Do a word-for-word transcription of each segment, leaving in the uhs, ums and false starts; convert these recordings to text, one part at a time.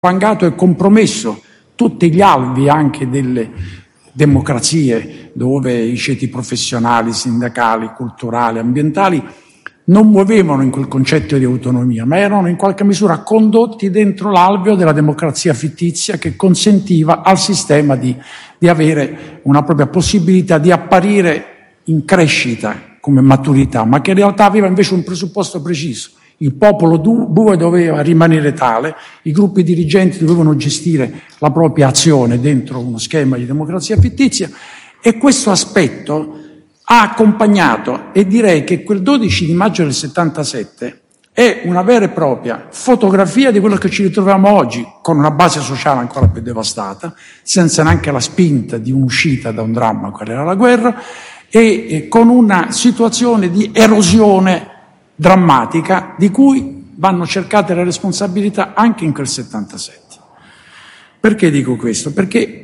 spangato e compromesso tutti gli alvi anche delle democrazie, dove i ceti professionali, sindacali, culturali, ambientali non muovevano in quel concetto di autonomia, ma erano in qualche misura condotti dentro l'alveo della democrazia fittizia che consentiva al sistema di, di avere una propria possibilità di apparire in crescita come maturità, ma che in realtà aveva invece un presupposto preciso. Il popolo bue doveva rimanere tale, i gruppi dirigenti dovevano gestire la propria azione dentro uno schema di democrazia fittizia, e questo aspetto ha accompagnato, e direi che quel dodici di maggio del settantasette è una vera e propria fotografia di quello che ci ritroviamo oggi, con una base sociale ancora più devastata, senza neanche la spinta di un'uscita da un dramma, qual era la guerra, e, e con una situazione di erosione drammatica di cui vanno cercate le responsabilità anche in quel settantasette. Perché dico questo? Perché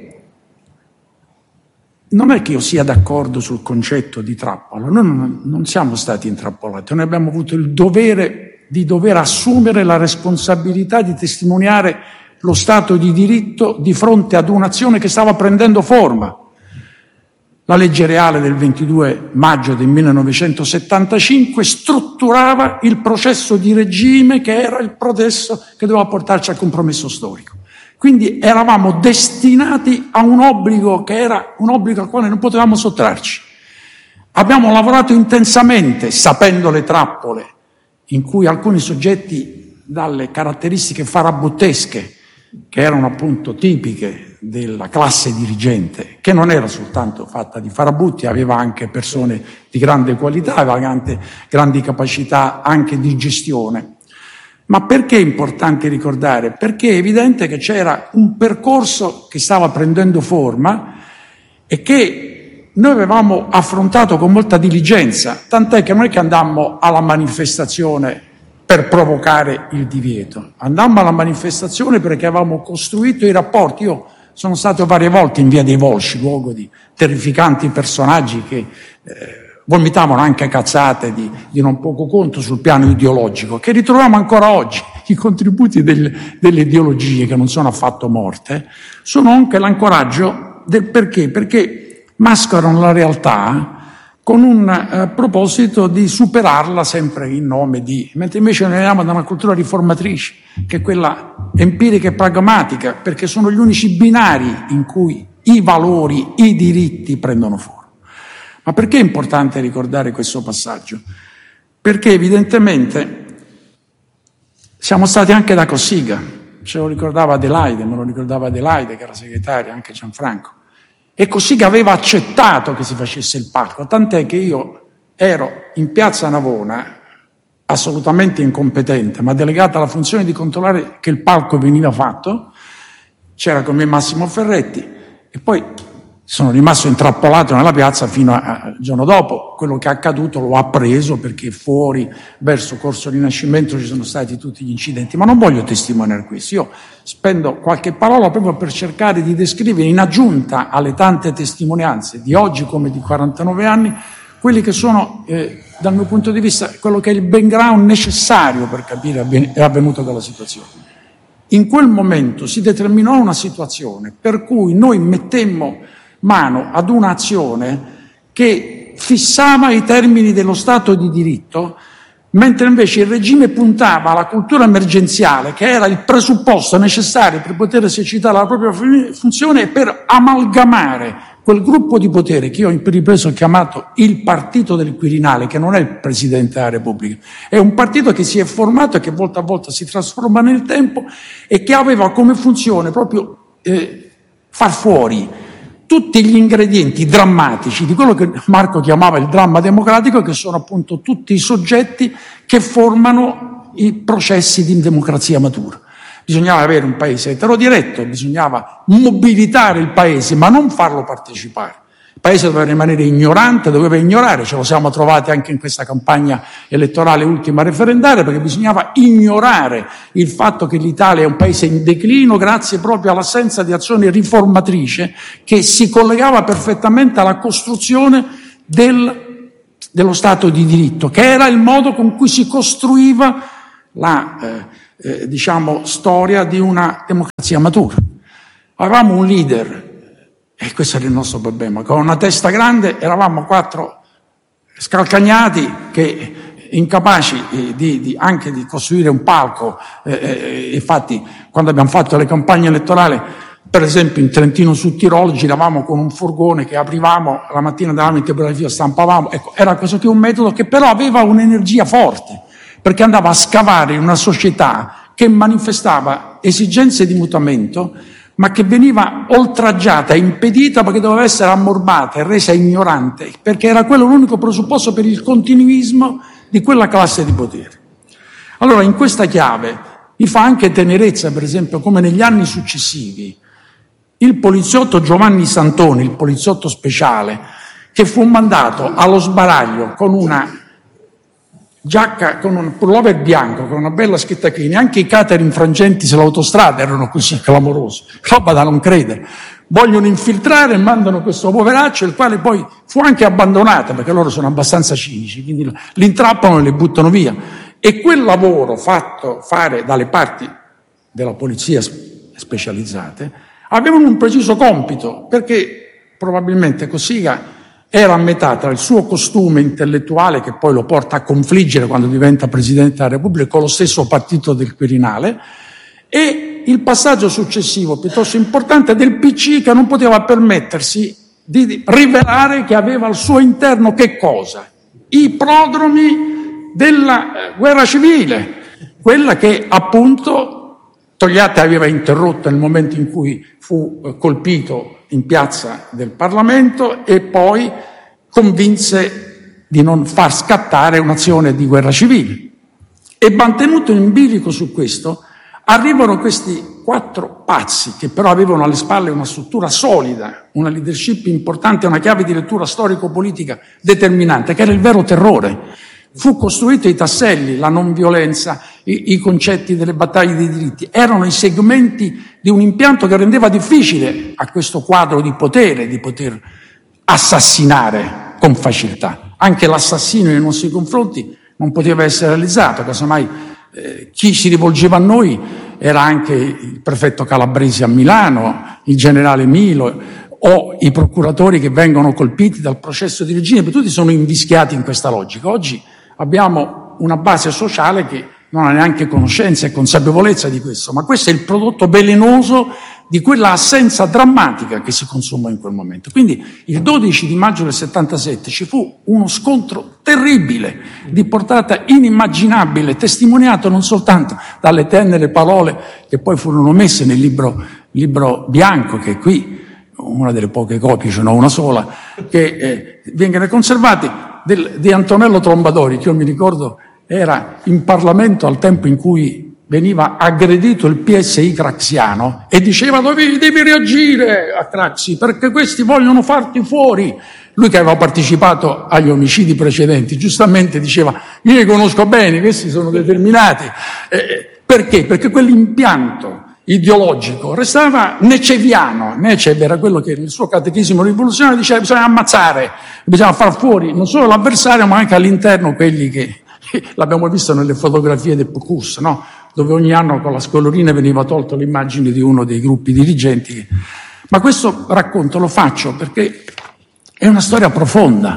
non è che io sia d'accordo sul concetto di trappola, noi non, non siamo stati intrappolati, noi abbiamo avuto il dovere di dover assumere la responsabilità di testimoniare lo Stato di diritto di fronte ad un'azione che stava prendendo forma. La legge reale del ventidue maggio del millenovecentosettantacinque strutturava il processo di regime che era il processo che doveva portarci al compromesso storico. Quindi eravamo destinati a un obbligo che era un obbligo al quale non potevamo sottrarci. Abbiamo lavorato intensamente, sapendo le trappole in cui alcuni soggetti, dalle caratteristiche farabuttesche, che erano appunto tipiche della classe dirigente, che non era soltanto fatta di farabutti, aveva anche persone di grande qualità, aveva anche grandi capacità anche di gestione. Ma perché è importante ricordare? Perché è evidente che c'era un percorso che stava prendendo forma e che noi avevamo affrontato con molta diligenza, tant'è che non è che andammo alla manifestazione per provocare il divieto, andammo alla manifestazione perché avevamo costruito i rapporti. Io sono stato varie volte in Via dei Volsci, luogo di terrificanti personaggi che eh, vomitavano anche cazzate di, di non poco conto sul piano ideologico, che ritroviamo ancora oggi. I contributi del, delle ideologie, che non sono affatto morte, sono anche l'ancoraggio del perché, perché mascherano la realtà con un eh, proposito di superarla sempre in nome di, mentre invece noi veniamo da una cultura riformatrice, che è quella empirica e pragmatica, perché sono gli unici binari in cui i valori, i diritti prendono forma. Ma perché è importante ricordare questo passaggio? Perché evidentemente siamo stati anche da Cossiga, ce lo ricordava Adelaide, me lo ricordava Adelaide che era segretaria, anche Gianfranco, e Cossiga aveva accettato che si facesse il palco, tant'è che io ero in piazza Navona, assolutamente incompetente, ma delegata alla funzione di controllare che il palco veniva fatto, c'era con me Massimo Ferretti, e poi sono rimasto intrappolato nella piazza fino al giorno dopo. Quello che è accaduto l'ho appreso perché fuori, verso Corso Rinascimento, ci sono stati tutti gli incidenti, ma non voglio testimoniare questo. Io spendo qualche parola proprio per cercare di descrivere, in aggiunta alle tante testimonianze di oggi come di quarantanove anni, quelli che sono, eh, dal mio punto di vista, quello che è il background necessario per capire è avvenuto quella situazione. In quel momento si determinò una situazione per cui noi mettemmo mano ad un'azione che fissava i termini dello Stato di diritto, mentre invece il regime puntava alla cultura emergenziale, che era il presupposto necessario per poter esercitare la propria funzione e per amalgamare quel gruppo di potere che io ho ripreso chiamato il partito del Quirinale, che non è il Presidente della Repubblica, è un partito che si è formato e che volta a volta si trasforma nel tempo e che aveva come funzione proprio eh, far fuori tutti gli ingredienti drammatici di quello che Marco chiamava il dramma democratico, che sono appunto tutti i soggetti che formano i processi di democrazia matura. Bisognava avere un paese eterodiretto, bisognava mobilitare il paese, ma non farlo partecipare. Il paese doveva rimanere ignorante, doveva ignorare, ce lo siamo trovati anche in questa campagna elettorale ultima referendaria, perché bisognava ignorare il fatto che l'Italia è un paese in declino grazie proprio all'assenza di azione riformatrice che si collegava perfettamente alla costruzione del, dello Stato di diritto, che era il modo con cui si costruiva la, eh, eh, diciamo, storia di una democrazia matura. Avevamo un leader, e questo era il nostro problema, con una testa grande, eravamo quattro scalcagnati che incapaci eh, di, di, anche di costruire un palco. Eh, eh, infatti, quando abbiamo fatto le campagne elettorali, per esempio in Trentino sul Tirolo, giravamo con un furgone che aprivamo, la mattina davamo in tipografia, stampavamo. Ecco, era questo che un metodo che però aveva un'energia forte, perché andava a scavare in una società che manifestava esigenze di mutamento, ma che veniva oltraggiata, impedita, perché doveva essere ammorbata e resa ignorante, perché era quello l'unico presupposto per il continuismo di quella classe di potere. Allora, in questa chiave mi fa anche tenerezza, per esempio, come negli anni successivi il poliziotto Giovanni Santoni, il poliziotto speciale, che fu mandato allo sbaraglio con una giacca, con un pullover bianco, con una bella schittachini, anche i cater infrangenti sull'autostrada erano così clamorosi, roba da non credere. Vogliono infiltrare e mandano questo poveraccio, il quale poi fu anche abbandonato, perché loro sono abbastanza cinici, quindi l'intrappano e li buttano via. E quel lavoro fatto fare dalle parti della polizia specializzate avevano un preciso compito, perché probabilmente Cossiga era a metà tra il suo costume intellettuale, che poi lo porta a confliggere quando diventa Presidente della Repubblica con lo stesso partito del Quirinale, e il passaggio successivo, piuttosto importante, del P C, che non poteva permettersi di rivelare che aveva al suo interno che cosa? I prodromi della guerra civile, quella che appunto Togliatti aveva interrotto nel momento in cui fu colpito in piazza del Parlamento e poi convinse di non far scattare un'azione di guerra civile. E mantenuto in bilico su questo, arrivano questi quattro pazzi che però avevano alle spalle una struttura solida, una leadership importante, una chiave di lettura storico-politica determinante, che era il vero terrore. Fu costruito i tasselli, la non violenza, i, i concetti delle battaglie dei diritti, erano i segmenti di un impianto che rendeva difficile a questo quadro di potere, di poter assassinare con facilità. Anche l'assassinio nei nostri confronti non poteva essere realizzato, casomai eh, chi si rivolgeva a noi era anche il prefetto Calabresi a Milano, il generale Milo, o i procuratori che vengono colpiti dal processo di regime, tutti sono invischiati in questa logica. Oggi abbiamo una base sociale che non ha neanche conoscenza e consapevolezza di questo, ma questo è il prodotto velenoso di quella assenza drammatica che si consumò in quel momento. Quindi il dodici di maggio del settantasette ci fu uno scontro terribile, di portata inimmaginabile, testimoniato non soltanto dalle tenere parole che poi furono messe nel libro, libro bianco, che qui una delle poche copie, ce n'ho una sola, che eh, vengono conservati, del, di Antonello Trombadori, che io mi ricordo era in Parlamento al tempo in cui veniva aggredito il P S I craxiano e diceva devi, devi reagire a Craxi perché questi vogliono farti fuori. Lui che aveva partecipato agli omicidi precedenti giustamente diceva io li conosco bene, questi sono determinati. Eh, perché? Perché quell'impianto ideologico restava neceviano. Necev era quello che nel suo catechismo rivoluzionario diceva bisogna ammazzare, bisogna far fuori non solo l'avversario ma anche all'interno quelli che l'abbiamo visto nelle fotografie del P C U S, no? Dove ogni anno con la scolorina veniva tolto l'immagine di uno dei gruppi dirigenti. Ma questo racconto lo faccio perché è una storia profonda.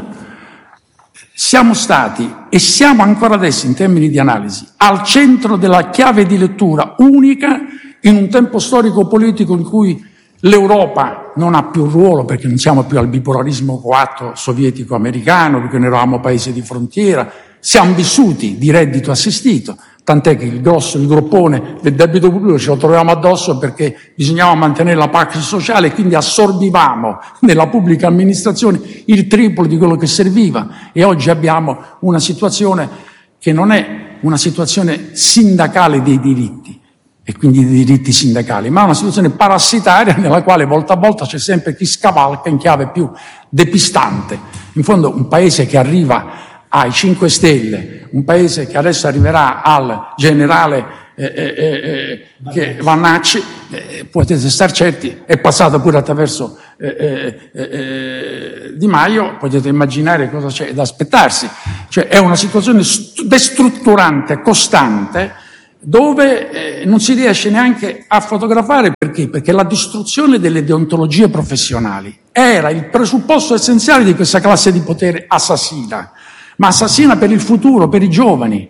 Siamo stati e siamo ancora adesso, in termini di analisi, al centro della chiave di lettura unica in un tempo storico-politico in cui l'Europa non ha più ruolo, perché non siamo più al bipolarismo coatto sovietico-americano, perché noi eravamo paesi di frontiera, siamo vissuti di reddito assistito, tant'è che il grosso, il groppone del debito pubblico ce lo troviamo addosso perché bisognava mantenere la pace sociale e quindi assorbivamo nella pubblica amministrazione il triplo di quello che serviva e oggi abbiamo una situazione che non è una situazione sindacale dei diritti e quindi dei diritti sindacali, ma una situazione parassitaria nella quale volta a volta c'è sempre chi scavalca in chiave più depistante. In fondo un paese che arriva ai cinque Stelle, un paese che adesso arriverà al generale eh, eh, eh, che Vannacci, eh, potete star certi, è passato pure attraverso eh, eh, eh, Di Maio, potete immaginare cosa c'è da aspettarsi. Cioè è una situazione destrutturante, costante, dove eh, non si riesce neanche a fotografare. Perché? Perché la distruzione delle deontologie professionali era il presupposto essenziale di questa classe di potere assassina, ma assassina per il futuro, per i giovani,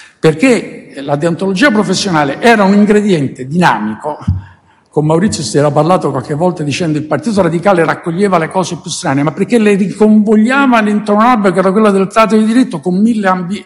perché la deontologia professionale era un ingrediente dinamico. Con Maurizio si era parlato qualche volta dicendo il Partito Radicale raccoglieva le cose più strane, ma perché le riconvogliava all'intorno all'albero, che era quella del Stato di diritto, con mille ambi-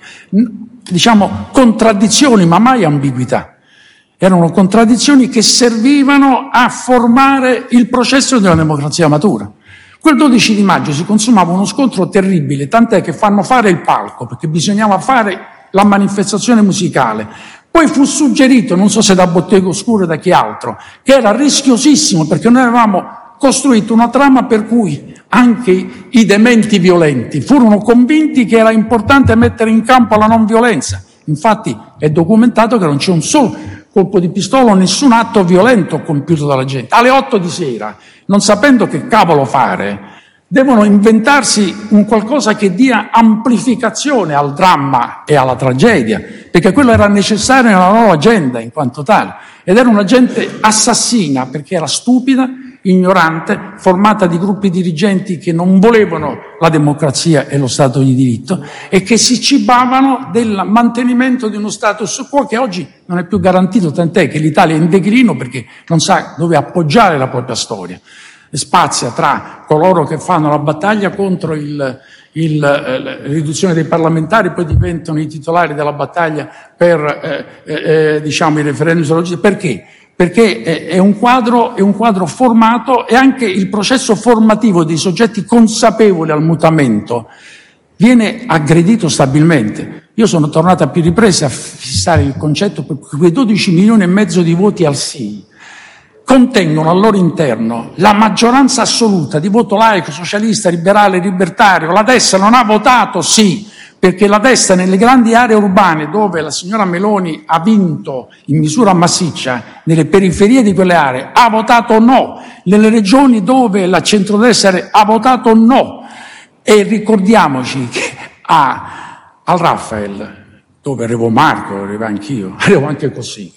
diciamo contraddizioni, ma mai ambiguità. Erano contraddizioni che servivano a formare il processo della democrazia matura. Quel dodici di maggio si consumava uno scontro terribile, tant'è che fanno fare il palco, perché bisognava fare la manifestazione musicale. Poi fu suggerito, non so se da Bottega Oscura o da chi altro, che era rischiosissimo, perché noi avevamo costruito una trama per cui anche i dementi violenti furono convinti che era importante mettere in campo la non violenza. Infatti è documentato che non c'è un solo colpo di pistola o nessun atto violento compiuto dalla gente. Alle otto di sera, non sapendo che cavolo fare, devono inventarsi un qualcosa che dia amplificazione al dramma e alla tragedia, perché quello era necessario nella loro agenda in quanto tale. Ed era una gente assassina, perché era stupida, ignorante, formata di gruppi dirigenti che non volevano la democrazia e lo Stato di diritto e che si cibavano del mantenimento di uno status quo che oggi non è più garantito, tant'è che l'Italia è in declino perché non sa dove appoggiare la propria storia. Spazia tra coloro che fanno la battaglia contro il, il, eh, la riduzione dei parlamentari, poi diventano i titolari della battaglia per eh, eh, diciamo i referendum sulla. Perché? Perché è, è, un quadro, è un quadro formato, e anche il processo formativo dei soggetti consapevoli al mutamento viene aggredito stabilmente. Io sono tornato a più riprese a fissare il concetto per quei dodici milioni e mezzo di voti al sì contengono al loro interno la maggioranza assoluta di voto laico, socialista, liberale, libertario. La destra non ha votato sì, perché la destra nelle grandi aree urbane dove la signora Meloni ha vinto in misura massiccia, nelle periferie di quelle aree, ha votato no. Nelle regioni dove la centrodestra ha votato no. E ricordiamoci che a, al Raffaele, dove arrivo Marco, arrivo anch'io, arrivo anche così,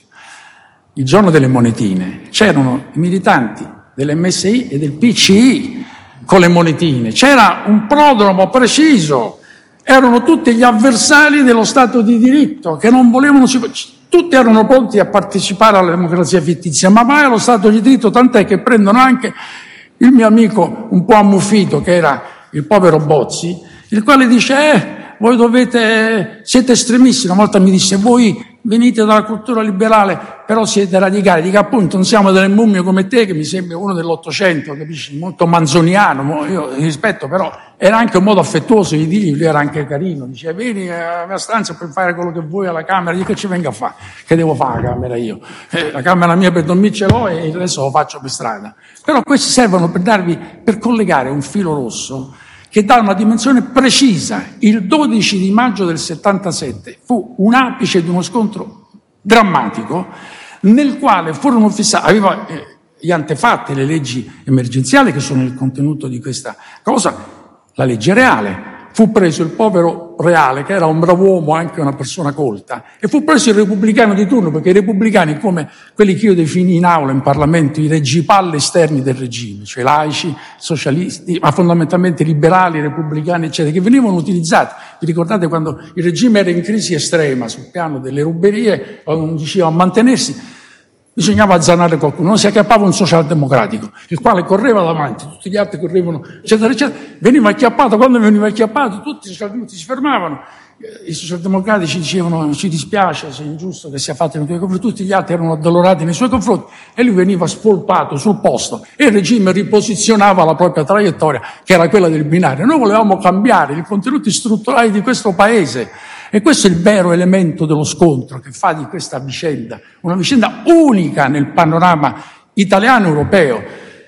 il giorno delle monetine, c'erano i militanti dell'M S I e del P C I con le monetine, c'era un prodromo preciso, erano tutti gli avversari dello Stato di diritto che non volevano, tutti erano pronti a partecipare alla democrazia fittizia, ma mai allo Stato di diritto, tant'è che prendono anche il mio amico un po' ammuffito, che era il povero Bozzi, il quale dice, eh, voi dovete, siete estremisti. Una volta mi disse, voi venite dalla cultura liberale, però siete radicali. Dico, appunto, non siamo delle mummie come te, che mi sembra uno dell'Ottocento, capisci? Molto manzoniano, io rispetto, però era anche un modo affettuoso di dirgli, lui era anche carino, diceva, vieni alla mia stanza per fare quello che vuoi alla Camera. Dico, che ci venga a fare? Che devo fare la Camera io? Eh, la Camera mia per dormire ce l'ho e adesso lo faccio per strada. Però questi servono per darvi, per collegare un filo rosso che dà una dimensione precisa. Il dodici di maggio del settantasette fu un apice di uno scontro drammatico nel quale furono fissati, aveva eh, gli antefatti, le leggi emergenziali che sono il contenuto di questa cosa, la legge Reale. Fu preso il povero Reale, che era un brav'uomo, anche una persona colta, e fu preso il repubblicano di turno, perché i repubblicani, come quelli che io definii in aula, in Parlamento, i reggipalle esterni del regime, cioè laici, socialisti, ma fondamentalmente liberali, repubblicani, eccetera, che venivano utilizzati. Vi ricordate quando il regime era in crisi estrema sul piano delle ruberie, non diceva a mantenersi, bisognava azzanare qualcuno, non si acchiappava un socialdemocratico, il quale correva davanti, tutti gli altri correvano, eccetera, eccetera, veniva acchiappato, quando veniva acchiappato tutti i socialdemocratici si fermavano, i socialdemocratici dicevano ci dispiace, se è ingiusto che sia fatto nei tuoi confronti, tutti gli altri erano addolorati nei suoi confronti e lui veniva spolpato sul posto e il regime riposizionava la propria traiettoria, che era quella del binario. Noi volevamo cambiare i contenuti strutturali di questo paese. E questo è il vero elemento dello scontro che fa di questa vicenda una vicenda unica nel panorama italiano e europeo.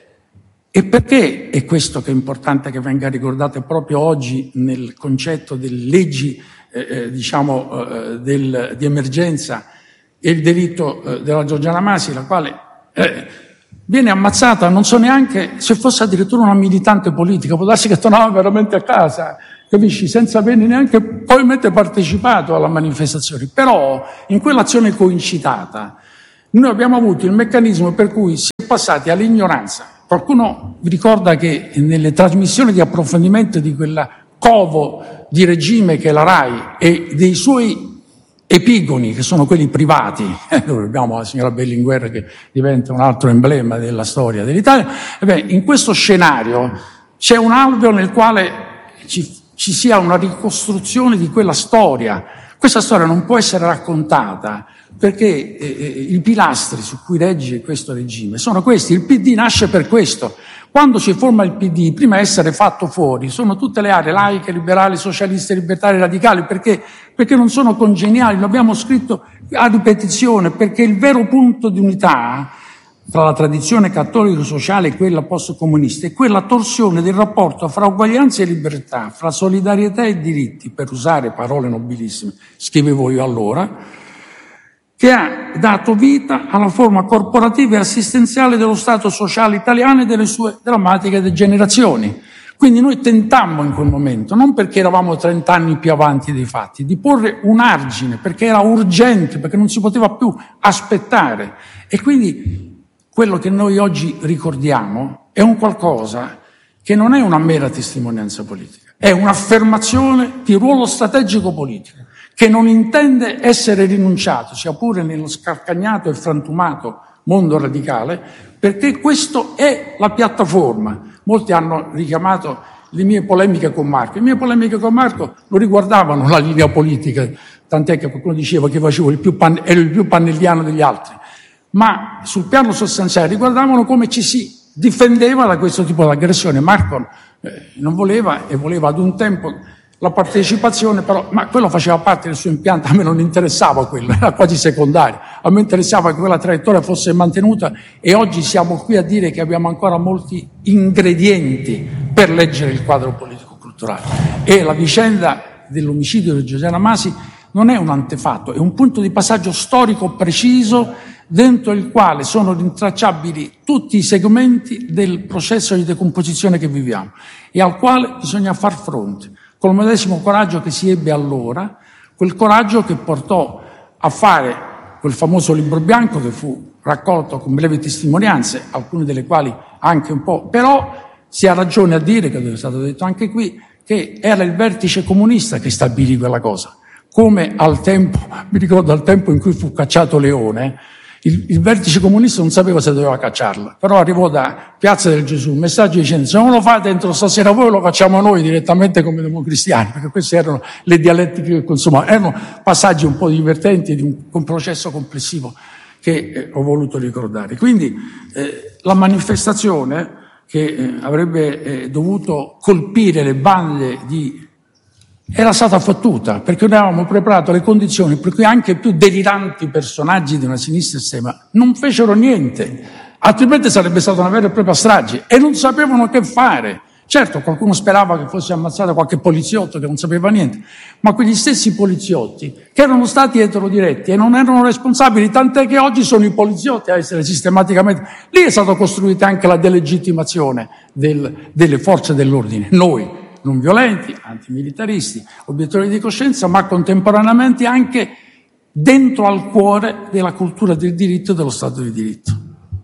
E perché è questo che è importante che venga ricordato proprio oggi nel concetto delle leggi eh, diciamo eh, del, di emergenza e il delitto eh, della Giorgiana Masi, la quale eh, viene ammazzata, non so neanche se fosse addirittura una militante politica, può darsi che tornava veramente a casa capisci? Senza aver neanche probabilmente partecipato alla manifestazione. Però in quell'azione coincitata noi abbiamo avuto il meccanismo per cui si è passati all'ignoranza. Qualcuno vi ricorda che nelle trasmissioni di approfondimento di quella covo di regime che è la RAI e dei suoi epigoni, che sono quelli privati, dove abbiamo la signora Berlinguer che diventa un altro emblema della storia dell'Italia, e beh, in questo scenario c'è un alveo nel quale ci, ci sia una ricostruzione di quella storia. Questa storia non può essere raccontata perché eh, i pilastri su cui regge questo regime sono questi. Il P D nasce per questo. Quando si forma il P D, prima di essere fatto fuori, sono tutte le aree laiche, liberali, socialiste, libertarie, radicali, perché, perché non sono congeniali, lo abbiamo scritto a ripetizione, perché il vero punto di unità tra la tradizione cattolico-sociale e quella post-comunista è quella torsione del rapporto fra uguaglianza e libertà, fra solidarietà e diritti, per usare parole nobilissime, scrivevo io allora, che ha dato vita alla forma corporativa e assistenziale dello Stato sociale italiano e delle sue drammatiche degenerazioni. Quindi noi tentammo in quel momento, non perché eravamo trent'anni più avanti dei fatti, di porre un argine, perché era urgente, perché non si poteva più aspettare. E quindi quello che noi oggi ricordiamo è un qualcosa che non è una mera testimonianza politica, è un'affermazione di ruolo strategico politico, che non intende essere rinunciato, sia pure nello scalcagnato e frantumato mondo radicale, perché questo è la piattaforma. Molti hanno richiamato le mie polemiche con Marco. Le mie polemiche con Marco non riguardavano la linea politica, tant'è che qualcuno diceva che facevo il più pan- ero il più pannelliano degli altri, ma sul piano sostanziale riguardavano come ci si difendeva da questo tipo di aggressione. Marco eh, non voleva e voleva ad un tempo la partecipazione, però, ma quello faceva parte del suo impianto, a me non interessava quello, era quasi secondario, a me interessava che quella traiettoria fosse mantenuta e oggi siamo qui a dire che abbiamo ancora molti ingredienti per leggere il quadro politico-culturale. E la vicenda dell'omicidio di Giuseppe Masi non è un antefatto, è un punto di passaggio storico preciso dentro il quale sono rintracciabili tutti i segmenti del processo di decomposizione che viviamo e al quale bisogna far fronte. Col medesimo coraggio che si ebbe allora, quel coraggio che portò a fare quel famoso libro bianco che fu raccolto con brevi testimonianze, alcune delle quali anche un po', però si ha ragione a dire, che è stato detto anche qui, che era il vertice comunista che stabilì quella cosa. Come al tempo, mi ricordo al tempo in cui fu cacciato Leone, Il, il vertice comunista non sapeva se doveva cacciarla, però arrivò da Piazza del Gesù un messaggio dicendo: se non lo fate entro stasera voi, lo facciamo noi direttamente come democristiani, perché queste erano le dialettiche che consumavano. Erano passaggi un po' divertenti di un, un processo complessivo che eh, ho voluto ricordare. Quindi eh, la manifestazione che eh, avrebbe eh, dovuto colpire le bande di era stata fottuta, perché noi avevamo preparato le condizioni per cui anche i più deliranti personaggi di una sinistra estrema non fecero niente, altrimenti sarebbe stata una vera e propria strage e non sapevano che fare. Certo, qualcuno sperava che fosse ammazzato qualche poliziotto che non sapeva niente, ma quegli stessi poliziotti che erano stati eterodiretti e non erano responsabili, tant'è che oggi sono i poliziotti a essere sistematicamente... Lì è stata costruita anche la delegittimazione del, delle forze dell'ordine. Noi, non violenti, antimilitaristi, obiettori di coscienza, ma contemporaneamente anche dentro al cuore della cultura del diritto e dello Stato di diritto.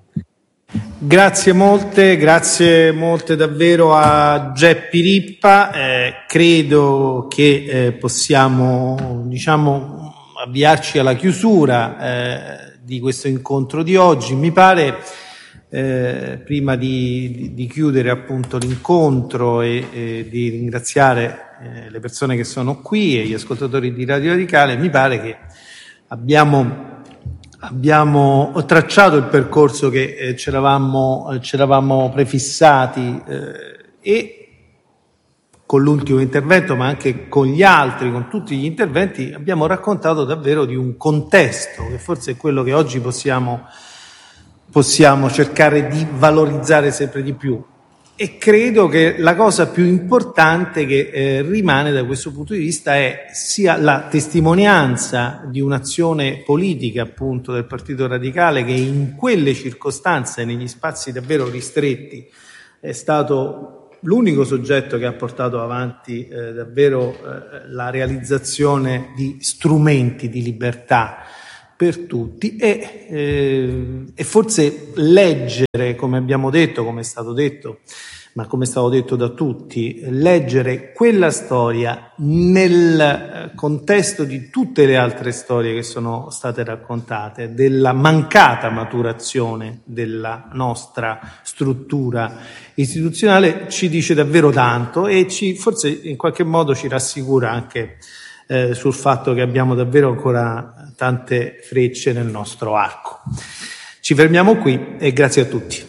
Grazie molte, grazie molte davvero a Geppi Rippa. Eh, credo che eh, possiamo, diciamo, avviarci alla chiusura eh, di questo incontro di oggi. Mi pare Eh, prima di, di, di chiudere appunto l'incontro e, e di ringraziare eh, le persone che sono qui e gli ascoltatori di Radio Radicale, mi pare che abbiamo, abbiamo tracciato il percorso che eh, c'eravamo, eh, c'eravamo prefissati eh, e con l'ultimo intervento, ma anche con gli altri, con tutti gli interventi, abbiamo raccontato davvero di un contesto che forse è quello che oggi possiamo possiamo cercare di valorizzare sempre di più. E credo che la cosa più importante che eh, rimane da questo punto di vista è sia la testimonianza di un'azione politica appunto del Partito Radicale, che in quelle circostanze, negli spazi davvero ristretti, è stato l'unico soggetto che ha portato avanti eh, davvero eh, la realizzazione di strumenti di libertà per tutti e, eh, e forse leggere, come abbiamo detto, come è stato detto, ma come è stato detto da tutti, leggere quella storia nel contesto di tutte le altre storie che sono state raccontate, della mancata maturazione della nostra struttura istituzionale, ci dice davvero tanto e ci, forse in qualche modo ci rassicura anche eh, sul fatto che abbiamo davvero ancora tante frecce nel nostro arco. Ci fermiamo qui e grazie a tutti.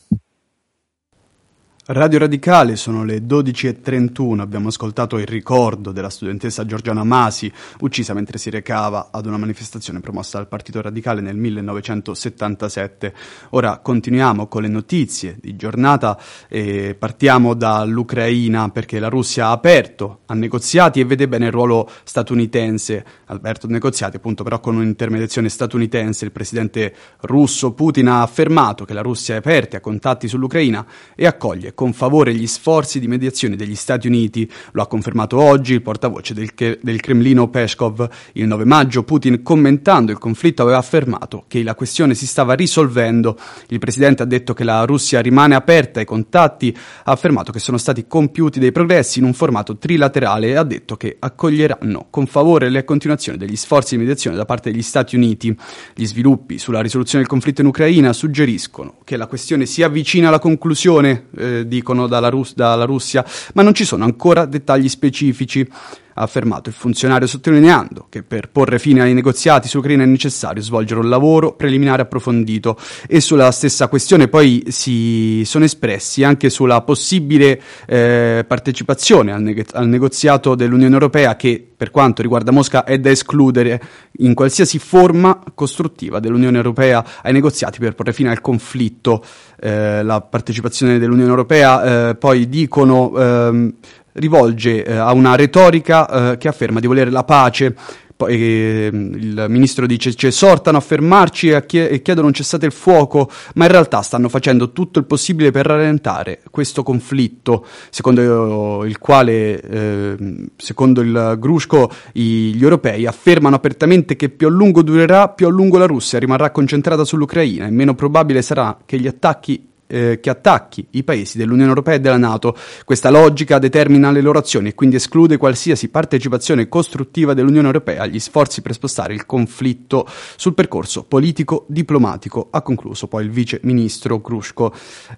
Radio Radicale, sono le dodici e trentuno, abbiamo ascoltato il ricordo della studentessa Giorgiana Masi, uccisa mentre si recava ad una manifestazione promossa dal Partito Radicale nel millenovecentosettantasette. Ora continuiamo con le notizie di giornata e partiamo dall'Ucraina, perché la Russia ha aperto a negoziati e vede bene il ruolo statunitense, ha aperto negoziati appunto però con un'intermediazione statunitense. Il presidente russo Putin ha affermato che la Russia è aperta a contatti sull'Ucraina e accoglie con favore gli sforzi di mediazione degli Stati Uniti. Lo ha confermato oggi il portavoce del, del Cremlino Peskov. Il nove maggio Putin, commentando il conflitto, aveva affermato che la questione si stava risolvendo. Il presidente ha detto che la Russia rimane aperta ai contatti, ha affermato che sono stati compiuti dei progressi in un formato trilaterale e ha detto che accoglieranno con favore la continuazione degli sforzi di mediazione da parte degli Stati Uniti. Gli sviluppi sulla risoluzione del conflitto in Ucraina suggeriscono che la questione si avvicina alla conclusione, eh, dicono dalla, Rus- dalla Russia, ma non ci sono ancora dettagli specifici, ha affermato il funzionario, sottolineando che per porre fine ai negoziati su Ucraina è necessario svolgere un lavoro preliminare approfondito. E sulla stessa questione poi si sono espressi anche sulla possibile eh, partecipazione al, neg- al negoziato dell'Unione Europea, che per quanto riguarda Mosca è da escludere in qualsiasi forma costruttiva dell'Unione Europea ai negoziati per porre fine al conflitto. Eh, la partecipazione dell'Unione Europea, eh, poi dicono, ehm, rivolge eh, a una retorica eh, che afferma di volere la pace. Poi eh, il ministro dice ci esortano a fermarci e, chie- e chiedono un cessate il fuoco, ma in realtà stanno facendo tutto il possibile per rallentare questo conflitto, secondo il quale, eh, secondo il Grushko, i, gli europei affermano apertamente che più a lungo durerà, più a lungo la Russia rimarrà concentrata sull'Ucraina e meno probabile sarà che gli attacchi Eh, che attacchi i paesi dell'Unione Europea e della NATO. Questa logica determina le loro azioni e quindi esclude qualsiasi partecipazione costruttiva dell'Unione Europea agli sforzi per spostare il conflitto sul percorso politico-diplomatico, ha concluso poi il vice ministro Grushko.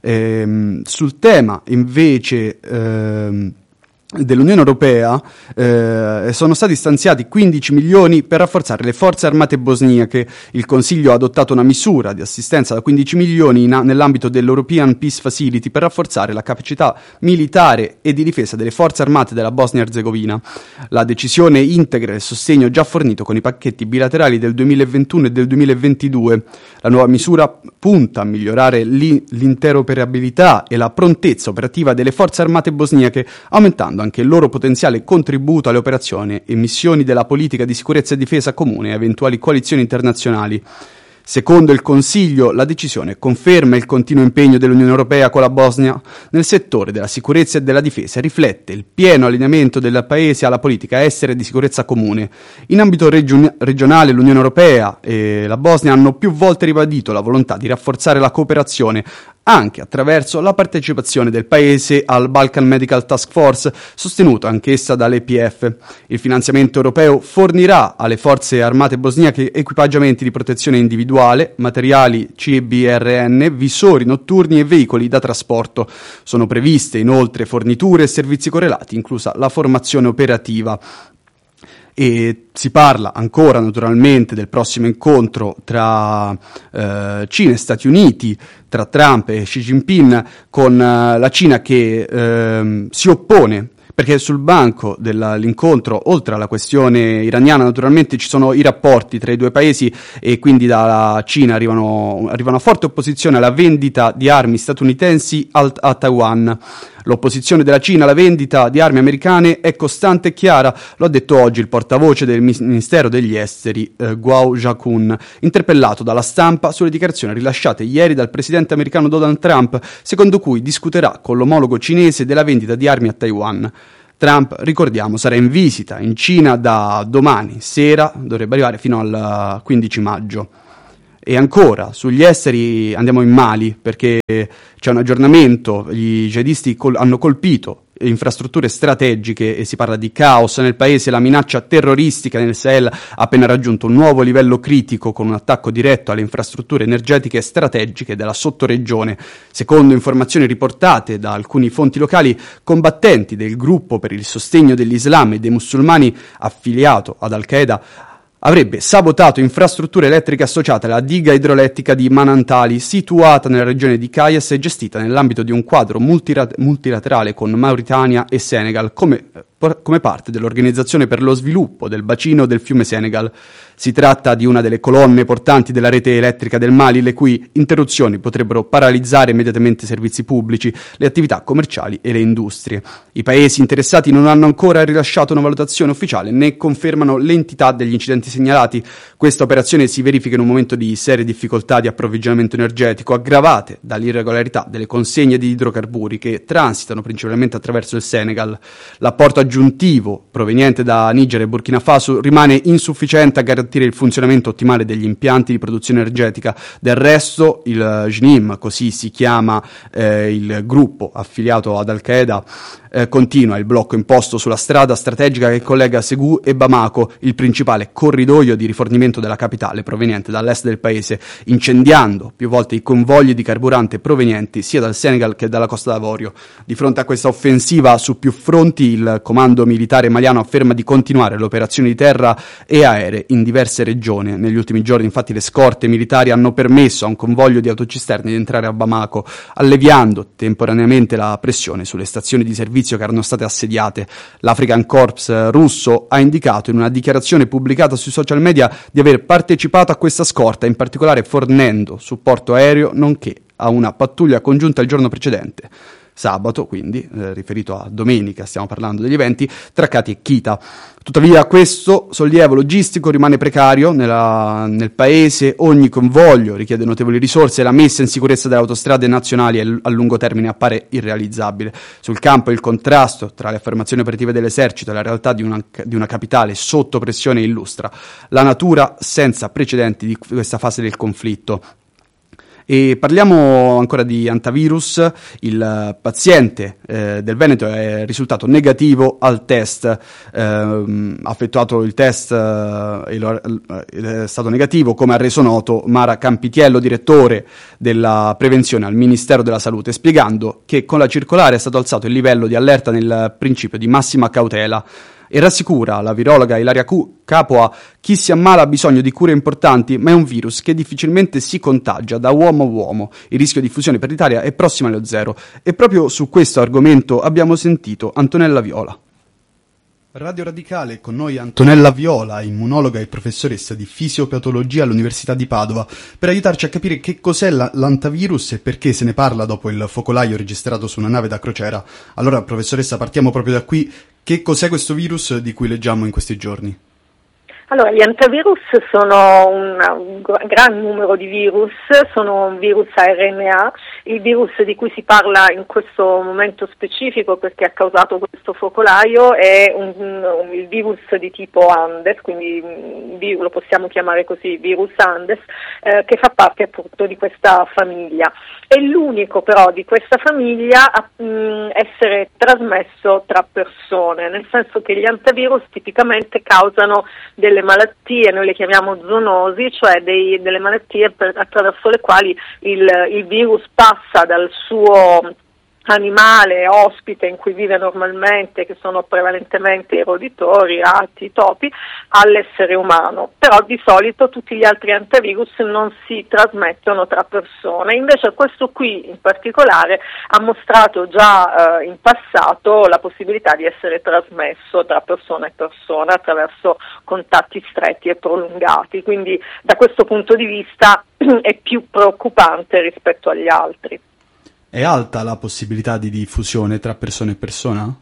Ehm, sul tema invece ehm, dell'Unione Europea eh, sono stati stanziati quindici milioni per rafforzare le forze armate bosniache. Il Consiglio ha adottato una misura di assistenza da quindici milioni in, nell'ambito dell'European Peace Facility per rafforzare la capacità militare e di difesa delle forze armate della Bosnia-Herzegovina. La decisione integra il sostegno già fornito con i pacchetti bilaterali del duemilaventuno e del duemilaventidue. La nuova misura punta a migliorare li, l'interoperabilità e la prontezza operativa delle forze armate bosniache, aumentando anche il loro potenziale contributo alle operazioni e missioni della politica di sicurezza e difesa comune e eventuali coalizioni internazionali. Secondo il Consiglio, la decisione conferma il continuo impegno dell'Unione Europea con la Bosnia nel settore della sicurezza e della difesa e riflette il pieno allineamento del Paese alla politica estera e di sicurezza comune. In ambito region- regionale l'Unione Europea e la Bosnia hanno più volte ribadito la volontà di rafforzare la cooperazione anche attraverso la partecipazione del Paese al Balkan Medical Task Force, sostenuto anch'essa dall'E P F. Il finanziamento europeo fornirà alle forze armate bosniache equipaggiamenti di protezione individuale, materiali C B R N, visori notturni e veicoli da trasporto. Sono previste inoltre forniture e servizi correlati, inclusa la formazione operativa. E si parla ancora naturalmente del prossimo incontro tra eh, Cina e Stati Uniti, tra Trump e Xi Jinping, con eh, la Cina che eh, si oppone, perché sul banco dell'incontro, oltre alla questione iraniana, naturalmente ci sono i rapporti tra i due paesi e quindi dalla Cina arrivano, arriva una forte opposizione alla vendita di armi statunitensi al, a Taiwan. L'opposizione della Cina alla vendita di armi americane è costante e chiara, lo ha detto oggi il portavoce del Ministero degli Esteri, eh, Guo Jiakun, interpellato dalla stampa sulle dichiarazioni rilasciate ieri dal presidente americano Donald Trump, secondo cui discuterà con l'omologo cinese della vendita di armi a Taiwan. Trump, ricordiamo, sarà in visita in Cina da domani sera, dovrebbe arrivare fino al quindici maggio. E ancora, sugli esteri andiamo in Mali, perché c'è un aggiornamento, gli jihadisti col- hanno colpito infrastrutture strategiche e si parla di caos nel paese. La minaccia terroristica nel Sahel ha appena raggiunto un nuovo livello critico con un attacco diretto alle infrastrutture energetiche strategiche della sottoregione. Secondo informazioni riportate da alcuni fonti locali, combattenti del gruppo per il sostegno dell'Islam e dei musulmani affiliato ad Al-Qaeda avrebbe sabotato infrastrutture elettriche associate alla diga idroelettrica di Manantali, situata nella regione di Kayes e gestita nell'ambito di un quadro multirat- multilaterale con Mauritania e Senegal, come, come parte dell'Organizzazione per lo Sviluppo del bacino del fiume Senegal. Si tratta di una delle colonne portanti della rete elettrica del Mali, le cui interruzioni potrebbero paralizzare immediatamente i servizi pubblici, le attività commerciali e le industrie. I paesi interessati non hanno ancora rilasciato una valutazione ufficiale né confermano l'entità degli incidenti segnalati. Questa operazione si verifica in un momento di serie difficoltà di approvvigionamento energetico, aggravate dall'irregolarità delle consegne di idrocarburi che transitano principalmente attraverso il Senegal. L'apporto aggiuntivo proveniente da Niger e Burkina Faso rimane insufficiente a garantire il funzionamento ottimale degli impianti di produzione energetica. Del resto il J N I M, così si chiama eh, il gruppo affiliato ad Al-Qaeda, eh, continua il blocco imposto sulla strada strategica che collega Ségou e Bamako, il principale corridoio di rifornimento della capitale proveniente dall'est del paese, incendiando più volte i convogli di carburante provenienti sia dal Senegal che dalla Costa d'Avorio. Di fronte a questa offensiva su più fronti, il comando militare maliano afferma di continuare le operazioni di terra e aeree in diverse regioni. Negli ultimi giorni, infatti, le scorte militari hanno permesso a un convoglio di autocisterne di entrare a Bamako, alleviando temporaneamente la pressione sulle stazioni di servizio che erano state assediate. L'African Corps russo ha indicato in una dichiarazione pubblicata sui social media di aver partecipato a questa scorta, in particolare fornendo supporto aereo nonché a una pattuglia congiunta il giorno precedente, sabato, quindi, eh, riferito a domenica, stiamo parlando degli eventi, tra Kati e Kita. Tuttavia questo sollievo logistico rimane precario nella, nel paese, ogni convoglio richiede notevoli risorse e la messa in sicurezza delle autostrade nazionali a lungo termine appare irrealizzabile. Sul campo il contrasto tra le affermazioni operative dell'esercito e la realtà di una, di una capitale sotto pressione illustra la natura senza precedenti di questa fase del conflitto. E parliamo ancora di antivirus. Il paziente eh, del Veneto è risultato negativo al test, eh, ha effettuato il test eh, è stato negativo, come ha reso noto Mara Campitiello, direttore della prevenzione al Ministero della Salute, spiegando che con la circolare è stato alzato il livello di allerta nel principio di massima cautela. E rassicura la virologa Ilaria Capua: chi si ammala ha bisogno di cure importanti, ma è un virus che difficilmente si contagia da uomo a uomo. Il rischio di diffusione per l'Italia è prossimo allo zero. E proprio su questo argomento abbiamo sentito Antonella Viola. Radio Radicale, con noi Antonella Viola, immunologa e professoressa di fisiopatologia all'Università di Padova, per aiutarci a capire che cos'è la, l'antivirus e perché se ne parla dopo il focolaio registrato su una nave da crociera. Allora, professoressa, partiamo proprio da qui. Che cos'è questo virus di cui leggiamo in questi giorni? Allora, gli antivirus sono un, un gran numero di virus, sono un virus a R N A, il virus di cui si parla in questo momento specifico perché ha causato questo focolaio è un, un, il virus di tipo Andes, quindi lo possiamo chiamare così, virus Andes, eh, che fa parte appunto di questa famiglia. È l'unico però di questa famiglia a mh, essere trasmesso tra persone, nel senso che gli antivirus tipicamente causano delle malattie, noi le chiamiamo zoonosi, cioè dei, delle malattie per, attraverso le quali il, il virus passa dal suo animale ospite in cui vive normalmente, che sono prevalentemente i roditori, ratti, topi, all'essere umano. Però di solito tutti gli altri antivirus non si trasmettono tra persone, invece questo qui in particolare ha mostrato già eh, in passato la possibilità di essere trasmesso tra persona e persona attraverso contatti stretti e prolungati, quindi da questo punto di vista è più preoccupante rispetto agli altri. È alta la possibilità di diffusione tra persona e persona?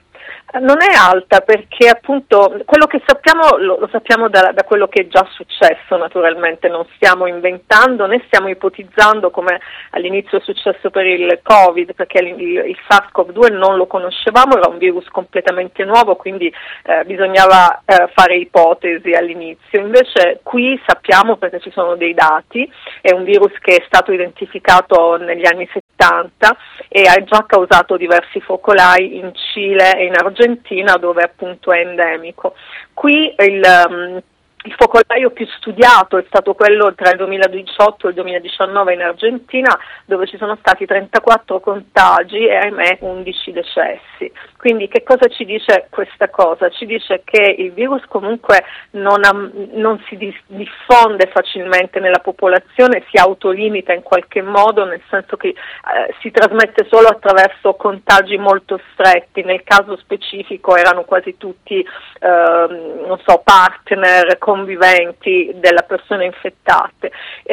Non è alta perché appunto quello che sappiamo lo, lo sappiamo da, da quello che è già successo, naturalmente non stiamo inventando né stiamo ipotizzando come all'inizio è successo per il Covid, perché il, il SARS-CoV due non lo conoscevamo, era un virus completamente nuovo, quindi eh, bisognava eh, fare ipotesi all'inizio. Invece qui sappiamo, perché ci sono dei dati, è un virus che è stato identificato negli anni settanta e ha già causato diversi focolai in Cile e in Argentina, dove appunto è endemico. Qui il, um, il focolaio più studiato è stato quello tra il duemiladiciotto e il duemiladiciannove in Argentina, dove ci sono stati trentaquattro contagi e ahimè undici decessi. Quindi che cosa ci dice questa cosa? Ci dice che il virus comunque non, ha, non si diffonde facilmente nella popolazione, si autolimita in qualche modo, nel senso che eh, si trasmette solo attraverso contagi molto stretti. Nel caso specifico erano quasi tutti eh, non so, partner, conviventi della persona infettate,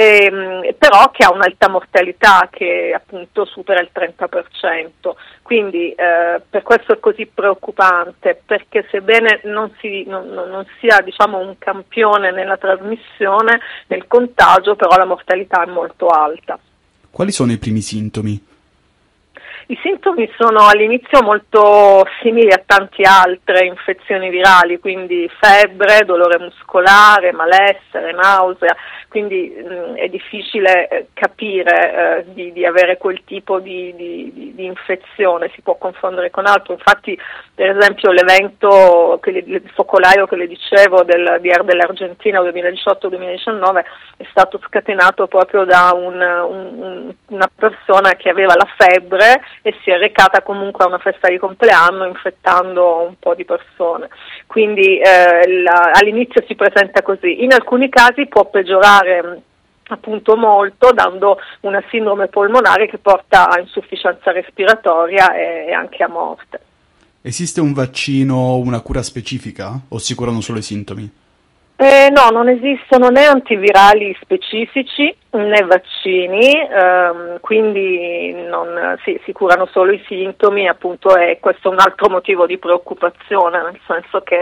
e, però che ha un'alta mortalità che appunto supera il trenta per cento. Quindi eh, per questo è così preoccupante, perché sebbene non, si, non, non sia diciamo un campione nella trasmissione, nel contagio, però la mortalità è molto alta. Quali sono i primi sintomi? I sintomi sono all'inizio molto simili a tante altre infezioni virali, quindi febbre, dolore muscolare, malessere, nausea, quindi mh, è difficile eh, capire eh, di, di avere quel tipo di, di, di infezione, si può confondere con altro. Infatti, per esempio, l'evento, che le, il focolaio che le dicevo del, di Air dell'Argentina duemiladiciotto duemiladiciannove è stato scatenato proprio da un, un, una persona che aveva la febbre e si è recata comunque a una festa di compleanno infettando un po' di persone. Quindi eh, la, all'inizio si presenta così. In alcuni casi può peggiorare appunto molto, dando una sindrome polmonare che porta a insufficienza respiratoria e, e anche a morte. Esiste un vaccino o una cura specifica o si curano solo i sintomi? Eh, no, non esistono né antivirali specifici né vaccini, ehm, quindi non, sì, si curano solo i sintomi, appunto, e questo è un altro motivo di preoccupazione, nel senso che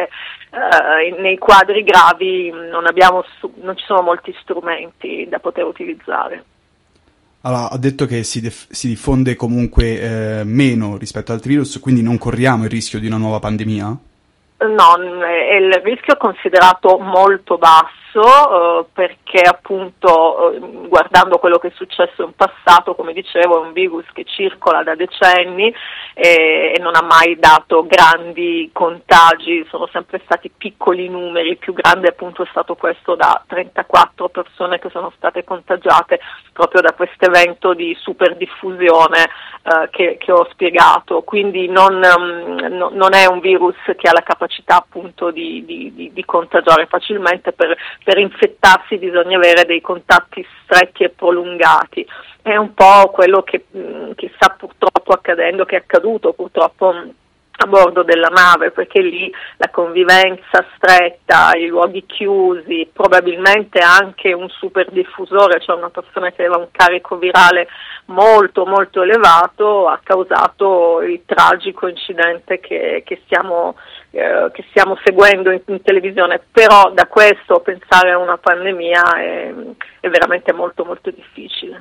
eh, nei quadri gravi non abbiamo, non ci sono molti strumenti da poter utilizzare. Allora, ha detto che si, def- si diffonde comunque eh, meno rispetto ad altri virus, quindi non corriamo il rischio di una nuova pandemia? No, il rischio è considerato molto basso eh, perché appunto eh, guardando quello che è successo in passato, come dicevo, è un virus che circola da decenni e, e non ha mai dato grandi contagi, sono sempre stati piccoli numeri, il più grande appunto è stato questo da trentaquattro persone che sono state contagiate proprio da questo evento di super diffusione eh, che, che ho spiegato, quindi non, um, non è un virus che ha la capacità appunto di, di, di, di contagiare facilmente. Per, per infettarsi bisogna avere dei contatti stretti e prolungati. È un po' quello che, che sta purtroppo accadendo, che è accaduto purtroppo a bordo della nave, perché lì la convivenza stretta, i luoghi chiusi, probabilmente anche un super diffusore, cioè una persona che aveva un carico virale molto molto elevato, ha causato il tragico incidente che, che, stiamo, eh, che stiamo seguendo in, in televisione. Però da questo pensare a una pandemia è, è veramente molto molto difficile.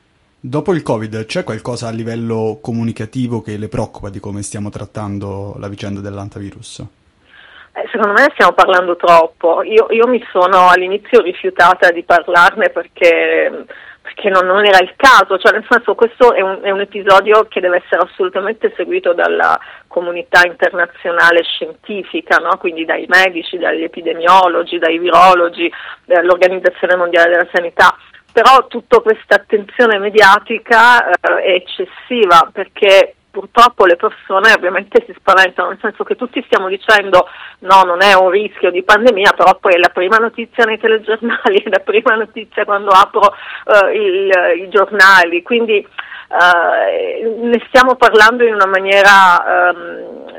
Dopo il Covid c'è qualcosa a livello comunicativo che le preoccupa di come stiamo trattando la vicenda dell'antivirus? Eh, secondo me stiamo parlando troppo. Io, io mi sono all'inizio rifiutata di parlarne perché, perché non, non era il caso, cioè nel senso questo è un, è un episodio che deve essere assolutamente seguito dalla comunità internazionale scientifica, no? Quindi dai medici, dagli epidemiologi, dai virologi, dall'Organizzazione Mondiale della Sanità. Però tutta questa attenzione mediatica eh, è eccessiva, perché purtroppo le persone ovviamente si spaventano, nel senso che tutti stiamo dicendo no, non è un rischio di pandemia, però poi è la prima notizia nei telegiornali, è la prima notizia quando apro eh, il, i giornali, quindi eh, ne stiamo parlando in una maniera ehm,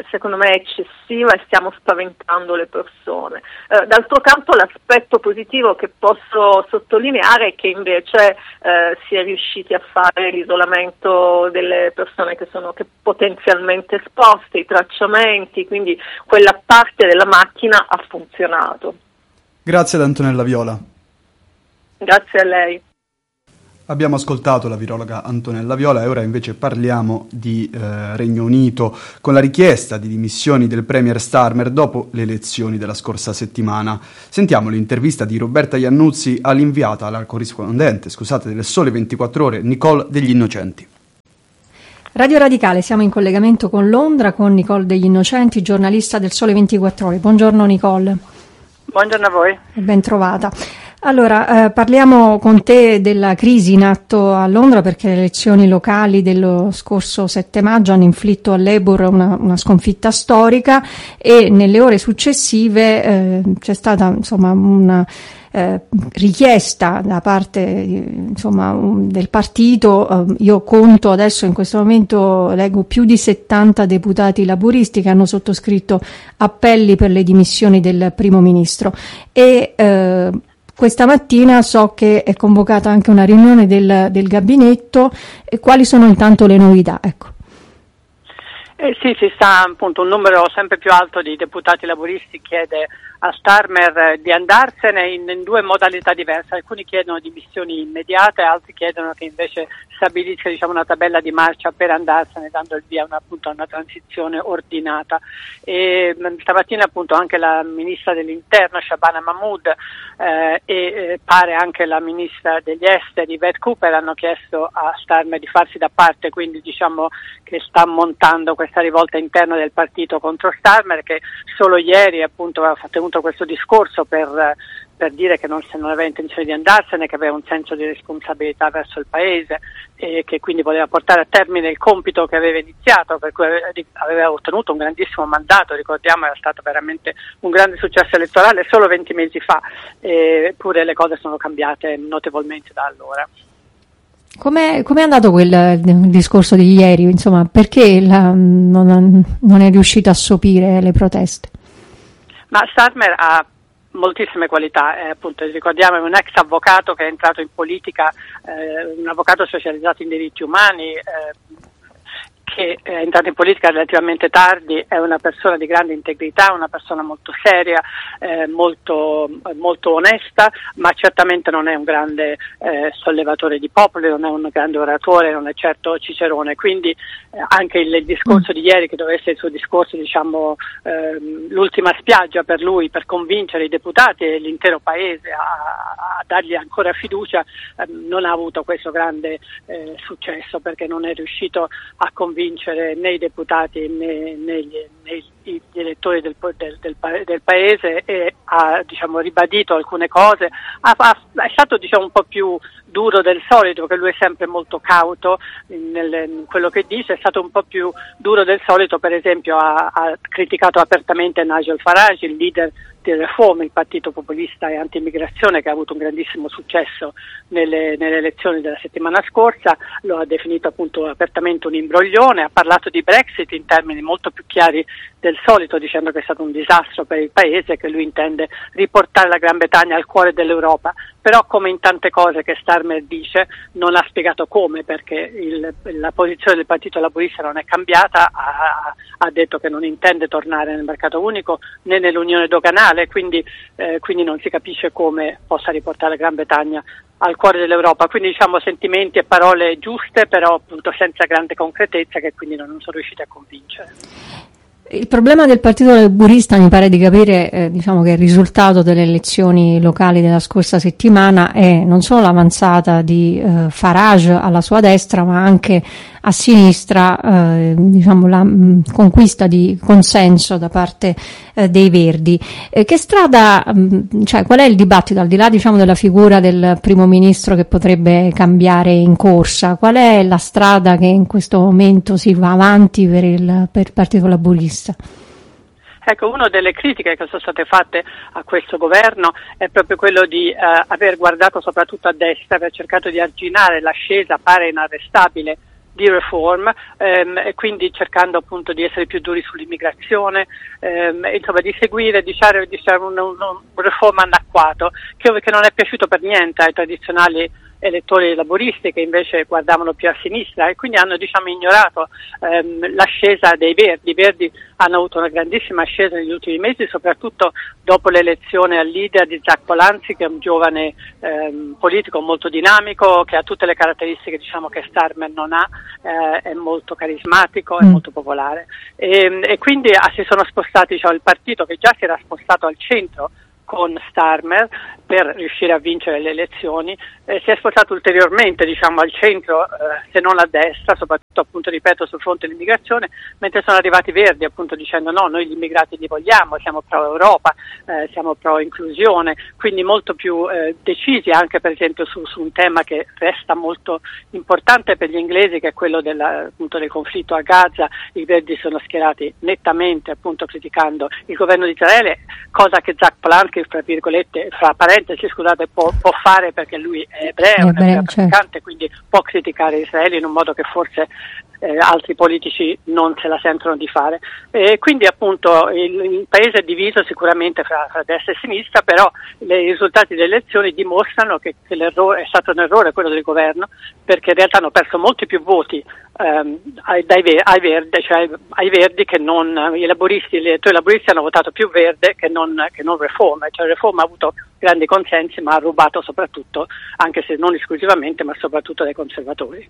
secondo me è eccessiva e stiamo spaventando le persone. Eh, d'altro canto l'aspetto positivo che posso sottolineare è che invece eh, si è riusciti a fare l'isolamento delle persone che sono che potenzialmente esposte, i tracciamenti, quindi quella parte della macchina ha funzionato. Grazie ad Antonella Viola. Grazie a lei. Abbiamo ascoltato la virologa Antonella Viola e ora invece parliamo di eh, Regno Unito con la richiesta di dimissioni del premier Starmer dopo le elezioni della scorsa settimana. Sentiamo l'intervista di Roberta Iannuzzi all'inviata, alla corrispondente, scusate, delle Sole ventiquattro Ore, Nicole Degli Innocenti. Radio Radicale, siamo in collegamento con Londra con Nicole Degli Innocenti, giornalista del Sole ventiquattro Ore. Buongiorno Nicole. Buongiorno a voi. Ben trovata. Allora, eh, parliamo con te della crisi in atto a Londra perché le elezioni locali dello scorso sette maggio hanno inflitto al Labour una, una sconfitta storica e nelle ore successive eh, c'è stata insomma una eh, richiesta da parte insomma un, del partito. Eh, io conto adesso in questo momento, leggo più di settanta deputati laburisti che hanno sottoscritto appelli per le dimissioni del primo ministro e eh, questa mattina so che è convocata anche una riunione del, del gabinetto. E quali sono intanto le novità? Ecco. Eh sì, si sta appunto un numero sempre più alto di deputati laburisti chiede a Starmer di andarsene in, in due modalità diverse. Alcuni chiedono dimissioni immediate, altri chiedono che invece stabilisca diciamo una tabella di marcia per andarsene, dando il via una, appunto, a una transizione ordinata. E stamattina appunto anche la ministra dell'interno Shabana Mahmood eh, e eh, pare anche la ministra degli esteri Yvette Cooper hanno chiesto a Starmer di farsi da parte, quindi diciamo che sta montando questa rivolta interna del partito contro Starmer, che solo ieri appunto aveva tenuto questo discorso per, per dire che non, se non aveva intenzione di andarsene, che aveva un senso di responsabilità verso il paese e che quindi voleva portare a termine il compito che aveva iniziato, per cui aveva ottenuto un grandissimo mandato, ricordiamo era stato veramente un grande successo elettorale solo venti mesi fa, eppure le cose sono cambiate notevolmente da allora. Com'è, com'è andato quel discorso di ieri? Insomma, perché la, non, non è riuscito a sopire le proteste? Ma Starmer ha moltissime qualità, eh, appunto ricordiamo è un ex avvocato che è entrato in politica, eh, un avvocato specializzato in diritti umani, eh, che è entrato in politica relativamente tardi, è una persona di grande integrità, una persona molto seria, eh, molto, molto onesta, ma certamente non è un grande eh, sollevatore di popoli, non è un grande oratore, non è certo Cicerone, quindi eh, anche il, il discorso di ieri, che doveva essere il suo discorso, diciamo, ehm, l'ultima spiaggia per lui, per convincere i deputati e l'intero paese a, a dargli ancora fiducia, ehm, non ha avuto questo grande eh, successo, perché non è riuscito a convincere né i deputati né, né, gli, né gli elettori del, del, del, del paese, e ha diciamo ribadito alcune cose, ha, ha, è stato diciamo un po' più duro del solito, perché lui è sempre molto cauto nel, in quello che dice, è stato un po' più duro del solito, per esempio ha, ha criticato apertamente Nigel Farage, il leader di Reform, il partito populista e anti-immigrazione che ha avuto un grandissimo successo nelle, nelle elezioni della settimana scorsa, lo ha definito appunto apertamente un imbroglione, ha parlato di Brexit in termini molto più chiari del solito, dicendo che è stato un disastro per il paese, che lui intende riportare la Gran Bretagna al cuore dell'Europa, però come in tante cose che Starmer dice non ha spiegato come, perché il, la posizione del Partito Laburista non è cambiata, ha, ha detto che non intende tornare nel mercato unico né nell'unione doganale, quindi, eh, quindi non si capisce come possa riportare la Gran Bretagna al cuore dell'Europa, quindi diciamo sentimenti e parole giuste, però appunto senza grande concretezza, che quindi non sono riusciti a convincere. Il problema del Partito Laburista, mi pare di capire, eh, diciamo che il risultato delle elezioni locali della scorsa settimana è non solo l'avanzata di eh, Farage alla sua destra, ma anche a sinistra, eh, diciamo la mh, conquista di consenso da parte eh, dei Verdi. Eh, che strada, mh, cioè qual è il dibattito, al di là diciamo della figura del primo ministro che potrebbe cambiare in corsa, qual è la strada che in questo momento si va avanti per il, per il Partito Laburista? Ecco, una delle critiche che sono state fatte a questo governo è proprio quello di eh, aver guardato soprattutto a destra, aver cercato di arginare l'ascesa, pare inarrestabile, di reform, ehm, e quindi cercando appunto di essere più duri sull'immigrazione, ehm, insomma di seguire diciamo, diciamo un, un, un reform anacquato che, che non è piaciuto per niente ai tradizionali elettori laburisti che invece guardavano più a sinistra e quindi hanno diciamo ignorato ehm, l'ascesa dei Verdi. I Verdi hanno avuto una grandissima ascesa negli ultimi mesi, soprattutto dopo l'elezione al leader di Zach Polanski, che è un giovane ehm, politico molto dinamico, che ha tutte le caratteristiche diciamo che Starmer non ha, eh, è molto carismatico, è mm. molto popolare e, e quindi ah, si sono spostati, diciamo, il partito che già si era spostato al centro con Starmer per riuscire a vincere le elezioni, eh, si è spostato ulteriormente diciamo al centro, eh, se non a destra, soprattutto appunto ripeto sul fronte dell'immigrazione, mentre sono arrivati i Verdi appunto dicendo no, noi gli immigrati li vogliamo, siamo pro Europa, eh, siamo pro inclusione, quindi molto più eh, decisi anche per esempio su, su un tema che resta molto importante per gli inglesi, che è quello della, appunto del conflitto a Gaza. I Verdi sono schierati nettamente appunto criticando il governo di Israele, cosa che Zach Polanski, fra virgolette, fra parentesi scusate, può, può fare perché lui è ebreo, è ebreo praticante, quindi può criticare Israele in un modo che forse eh, altri politici non se la sentono di fare. E quindi appunto il, il paese è diviso sicuramente fra, fra destra e sinistra, però i risultati delle elezioni dimostrano che, che l'errore è stato un errore quello del governo, perché in realtà hanno perso molti più voti ehm, ai, dai, ai, Verdi, cioè ai Verdi che non i laburisti, gli elettori laburisti hanno votato più Verde che non, che non Reform, cioè Reform ha avuto grandi consensi ma ha rubato soprattutto, anche se non esclusivamente, ma soprattutto dai conservatori.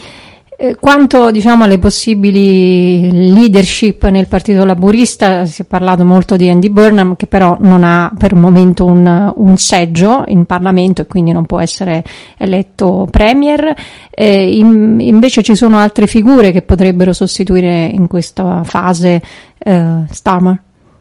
Eh, quanto diciamo alle possibili leadership nel Partito Laburista, si è parlato molto di Andy Burnham, che però non ha per il momento un, un seggio in Parlamento e quindi non può essere eletto premier. Eh, in, invece ci sono altre figure che potrebbero sostituire in questa fase eh, Starmer.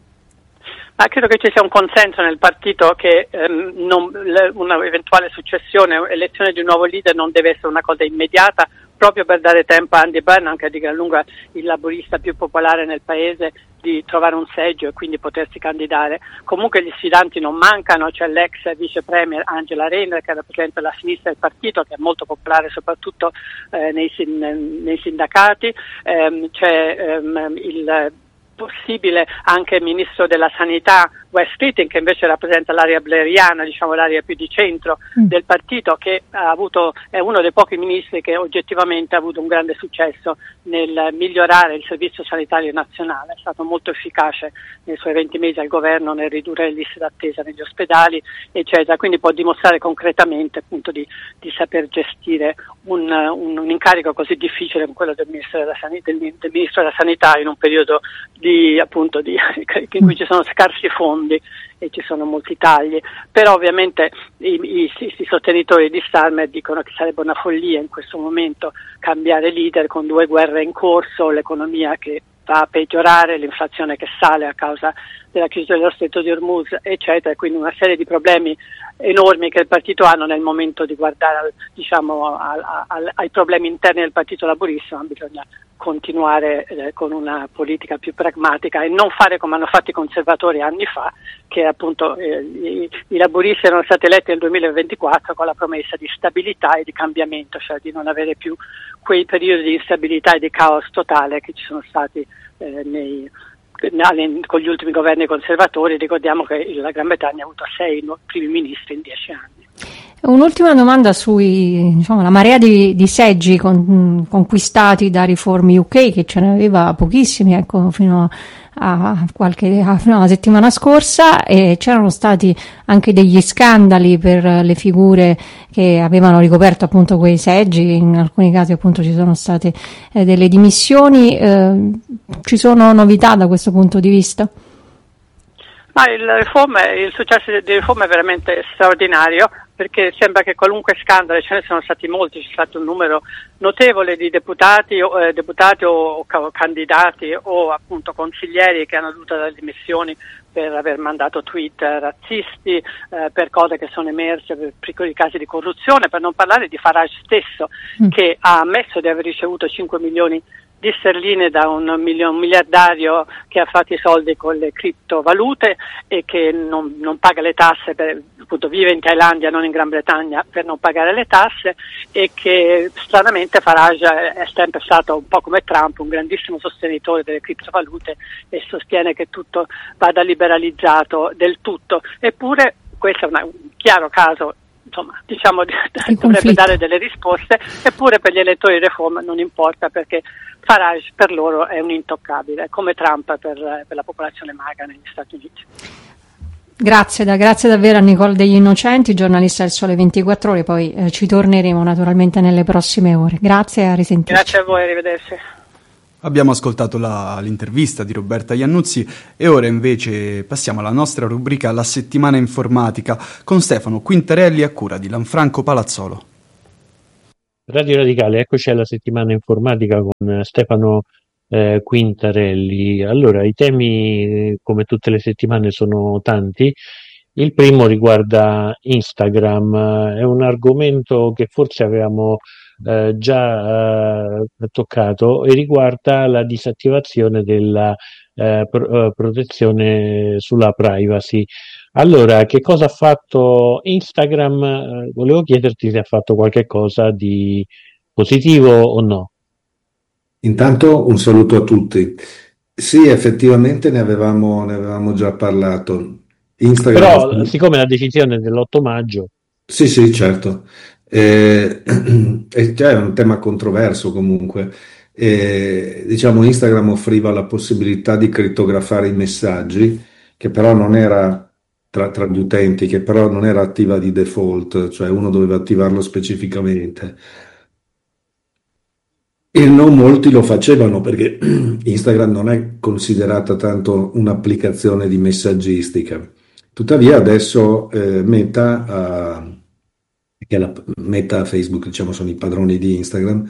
Ma credo che ci sia un consenso nel partito che ehm, non, le, una eventuale successione, elezione di un nuovo leader non deve essere una cosa immediata, proprio per dare tempo a Andy Burnham, che è di gran lunga il laburista più popolare nel paese, di trovare un seggio e quindi potersi candidare. Comunque gli sfidanti non mancano, c'è l'ex vice premier Angela Rayner, che rappresenta la sinistra del partito, che è molto popolare soprattutto eh, nei, nei sindacati, ehm, c'è ehm, il possibile anche ministro della sanità Wes Keating, che invece rappresenta l'area blairiana, diciamo l'area più di centro mm. del partito, che ha avuto, è uno dei pochi ministri che oggettivamente ha avuto un grande successo nel migliorare il servizio sanitario nazionale, è stato molto efficace nei suoi venti mesi al governo nel ridurre le liste d'attesa negli ospedali, eccetera, quindi può dimostrare concretamente appunto di, di saper gestire un, un, un incarico così difficile come quello del ministro della sanità, del, del ministro della sanità in un periodo di appunto di in cui ci sono scarsi fondi e ci sono molti tagli, però ovviamente i, i, i sostenitori di Starmer dicono che sarebbe una follia in questo momento cambiare leader con due guerre in corso, l'economia che va a peggiorare, l'inflazione che sale a causa della crisi dello stretto di Hormuz, eccetera, quindi una serie di problemi enormi che il partito hanno nel momento di guardare al, diciamo, al, al, ai problemi interni del partito laburista, ma bisogna continuare eh, con una politica più pragmatica e non fare come hanno fatto i conservatori anni fa, che appunto eh, i, i laburisti erano stati eletti nel duemilaventiquattro con la promessa di stabilità e di cambiamento, cioè di non avere più quei periodi di instabilità e di caos totale che ci sono stati eh, nei con gli ultimi governi conservatori. Ricordiamo che la Gran Bretagna ha avuto sei primi ministri in dieci anni. Un'ultima domanda sui diciamo, la marea di, di seggi con, conquistati da Riform U K, che ce ne aveva pochissimi, ecco, fino a qualche a, fino alla settimana scorsa, e c'erano stati anche degli scandali per le figure che avevano ricoperto appunto quei seggi. In alcuni casi appunto ci sono state eh, delle dimissioni. Eh, ci sono novità da questo punto di vista? Ma il, riforma, il successo di riforma è veramente straordinario, perché sembra che qualunque scandalo, ce ne sono stati molti, c'è stato un numero notevole di deputati, o, eh, deputati o, o candidati o appunto consiglieri che hanno dovuto dare dimissioni per aver mandato tweet razzisti, eh, per cose che sono emerse, per piccoli casi di corruzione, per non parlare di Farage stesso, mm. che ha ammesso di aver ricevuto cinque milioni di sterline da un, milio- un miliardario che ha fatto i soldi con le criptovalute e che non, non paga le tasse, per, appunto vive in Thailandia, non in Gran Bretagna, per non pagare le tasse, e che stranamente Farage è sempre stato un po' come Trump, un grandissimo sostenitore delle criptovalute e sostiene che tutto vada liberalizzato del tutto. Eppure questo è una, un chiaro caso, insomma, diciamo, dovrebbe dare delle risposte, eppure per gli elettori di Reform non importa, perché Farage per loro è un intoccabile, come Trump per, per la popolazione magra negli Stati Uniti. Grazie, da, grazie davvero a Nicole Degli Innocenti, giornalista del Sole ventiquattro Ore, poi eh, ci torneremo naturalmente nelle prossime ore. Grazie e a risentirci. Grazie a voi, arrivederci. Abbiamo ascoltato la, l'intervista di Roberta Iannuzzi e ora invece passiamo alla nostra rubrica La settimana informatica con Stefano Quintarelli a cura di Lanfranco Palazzolo. Radio Radicale, eccoci alla settimana informatica con Stefano eh, Quintarelli. Allora, i temi come tutte le settimane sono tanti. Il primo riguarda Instagram, è un argomento che forse avevamo eh, già eh, toccato e riguarda la disattivazione della eh, pro- protezione sulla privacy. Allora, che cosa ha fatto Instagram? Eh, volevo chiederti se ha fatto qualche cosa di positivo o no. Intanto un saluto a tutti. Sì, effettivamente ne avevamo, ne avevamo già parlato. Instagram... Però, siccome la decisione è dell'otto maggio... Sì, sì, certo. Eh, è, cioè, è un tema controverso comunque. Eh, diciamo, Instagram offriva la possibilità di crittografare i messaggi, che però non era... Tra, tra gli utenti, che però non era attiva di default, cioè uno doveva attivarlo specificamente. E non molti lo facevano perché Instagram non è considerata tanto un'applicazione di messaggistica. Tuttavia adesso eh, Meta, uh, che è la Meta Facebook, diciamo, sono i padroni di Instagram,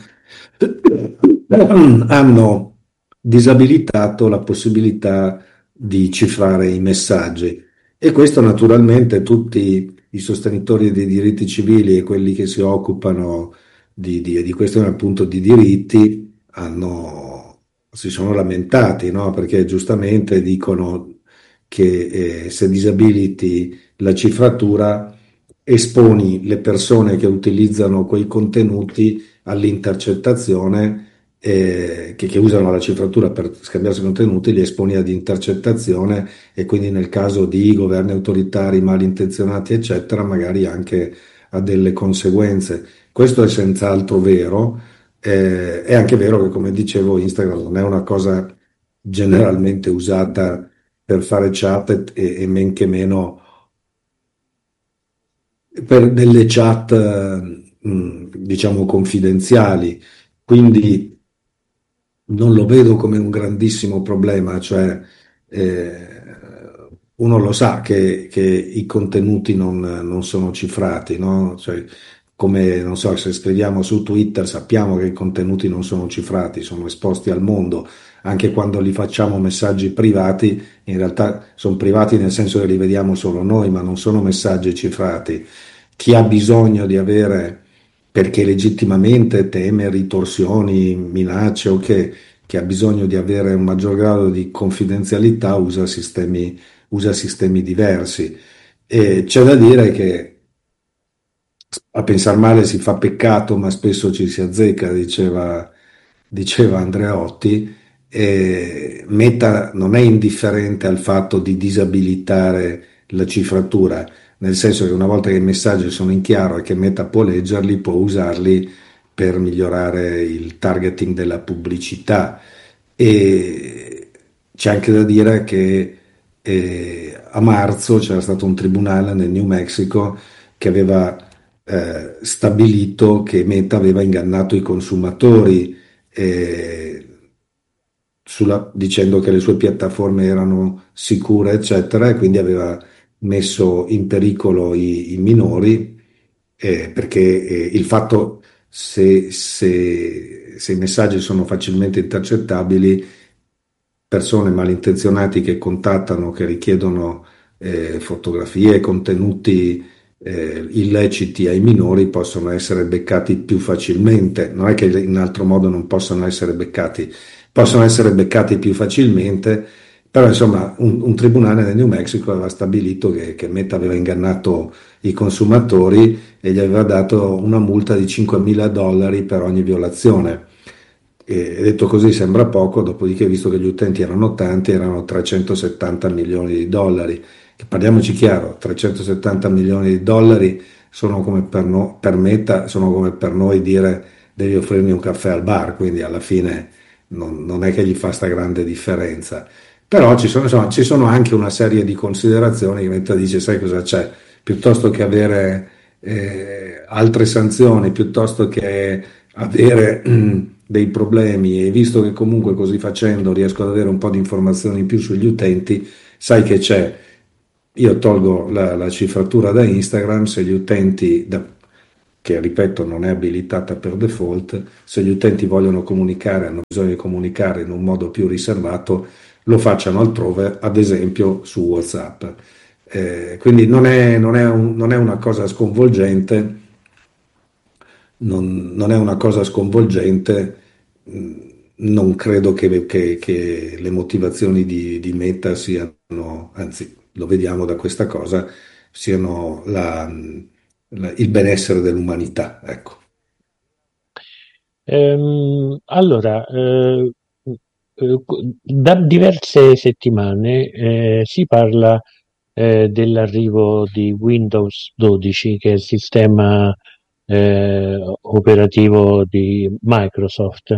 hanno disabilitato la possibilità di cifrare i messaggi. E questo naturalmente tutti i sostenitori dei diritti civili e quelli che si occupano di, di, di questioni appunto di diritti hanno, si sono lamentati, no? Perché giustamente dicono che eh, se disabiliti la cifratura esponi le persone che utilizzano quei contenuti all'intercettazione, eh, che, che usano la cifratura per scambiarsi contenuti, li esponi ad intercettazione e quindi nel caso di governi autoritari malintenzionati eccetera magari anche a delle conseguenze. Questo è senz'altro vero, eh, è anche vero che come dicevo Instagram non è una cosa generalmente usata per fare chat e, e men che meno per delle chat mh, diciamo confidenziali, quindi non lo vedo come un grandissimo problema, cioè eh, uno lo sa che, che i contenuti non, non sono cifrati, no? Cioè, come non so, se scriviamo su Twitter sappiamo che i contenuti non sono cifrati, sono esposti al mondo, anche quando li facciamo messaggi privati, in realtà sono privati nel senso che li vediamo solo noi, ma non sono messaggi cifrati. Chi ha bisogno di avere, perché legittimamente teme ritorsioni, minacce o che, che ha bisogno di avere un maggior grado di confidenzialità, usa sistemi, usa sistemi diversi. E c'è da dire che a pensar male si fa peccato, ma spesso ci si azzecca, diceva, diceva Andreotti. E Meta non è indifferente al fatto di disabilitare la cifratura, nel senso che una volta che i messaggi sono in chiaro e che Meta può leggerli, può usarli per migliorare il targeting della pubblicità. E c'è anche da dire che eh, a marzo c'era stato un tribunale nel New Mexico che aveva eh, stabilito che Meta aveva ingannato i consumatori eh, sulla, dicendo che le sue piattaforme erano sicure, eccetera, e quindi aveva messo in pericolo i, i minori eh, perché eh, il fatto se, se, se i messaggi sono facilmente intercettabili persone malintenzionate che contattano, che richiedono eh, fotografie, contenuti eh, illeciti ai minori, possono essere beccati più facilmente. Non è che in altro modo non possano essere beccati, possono essere beccati più facilmente, però insomma un, un tribunale nel New Mexico aveva stabilito che, che Meta aveva ingannato i consumatori e gli aveva dato una multa di cinquemila dollari per ogni violazione. E detto così sembra poco, dopodiché visto che gli utenti erano tanti, erano trecentosettanta milioni di dollari. Che parliamoci chiaro, trecentosettanta milioni di dollari sono come per, no, per Meta, sono come per noi dire devi offrirmi un caffè al bar, quindi alla fine non, non è che gli fa sta grande differenza. Però ci sono, insomma, ci sono anche una serie di considerazioni che Meta dice, sai cosa c'è? Piuttosto che avere eh, altre sanzioni, piuttosto che avere dei problemi, e visto che comunque così facendo riesco ad avere un po' di informazioni in più sugli utenti, sai che c'è, io tolgo la, la cifratura da Instagram, se gli utenti, da, che ripeto non è abilitata per default, se gli utenti vogliono comunicare, hanno bisogno di comunicare in un modo più riservato, lo facciano altrove, ad esempio su WhatsApp. Eh, quindi non è, non, è un, non è una cosa sconvolgente, non, non è una cosa sconvolgente, non credo che, che, che le motivazioni di, di Meta siano, anzi lo vediamo da questa cosa, siano la, la, il benessere dell'umanità, ecco. Ehm, allora, eh, eh, da diverse settimane eh, si parla eh, dell'arrivo di Windows dodici, che è il sistema eh, operativo di Microsoft.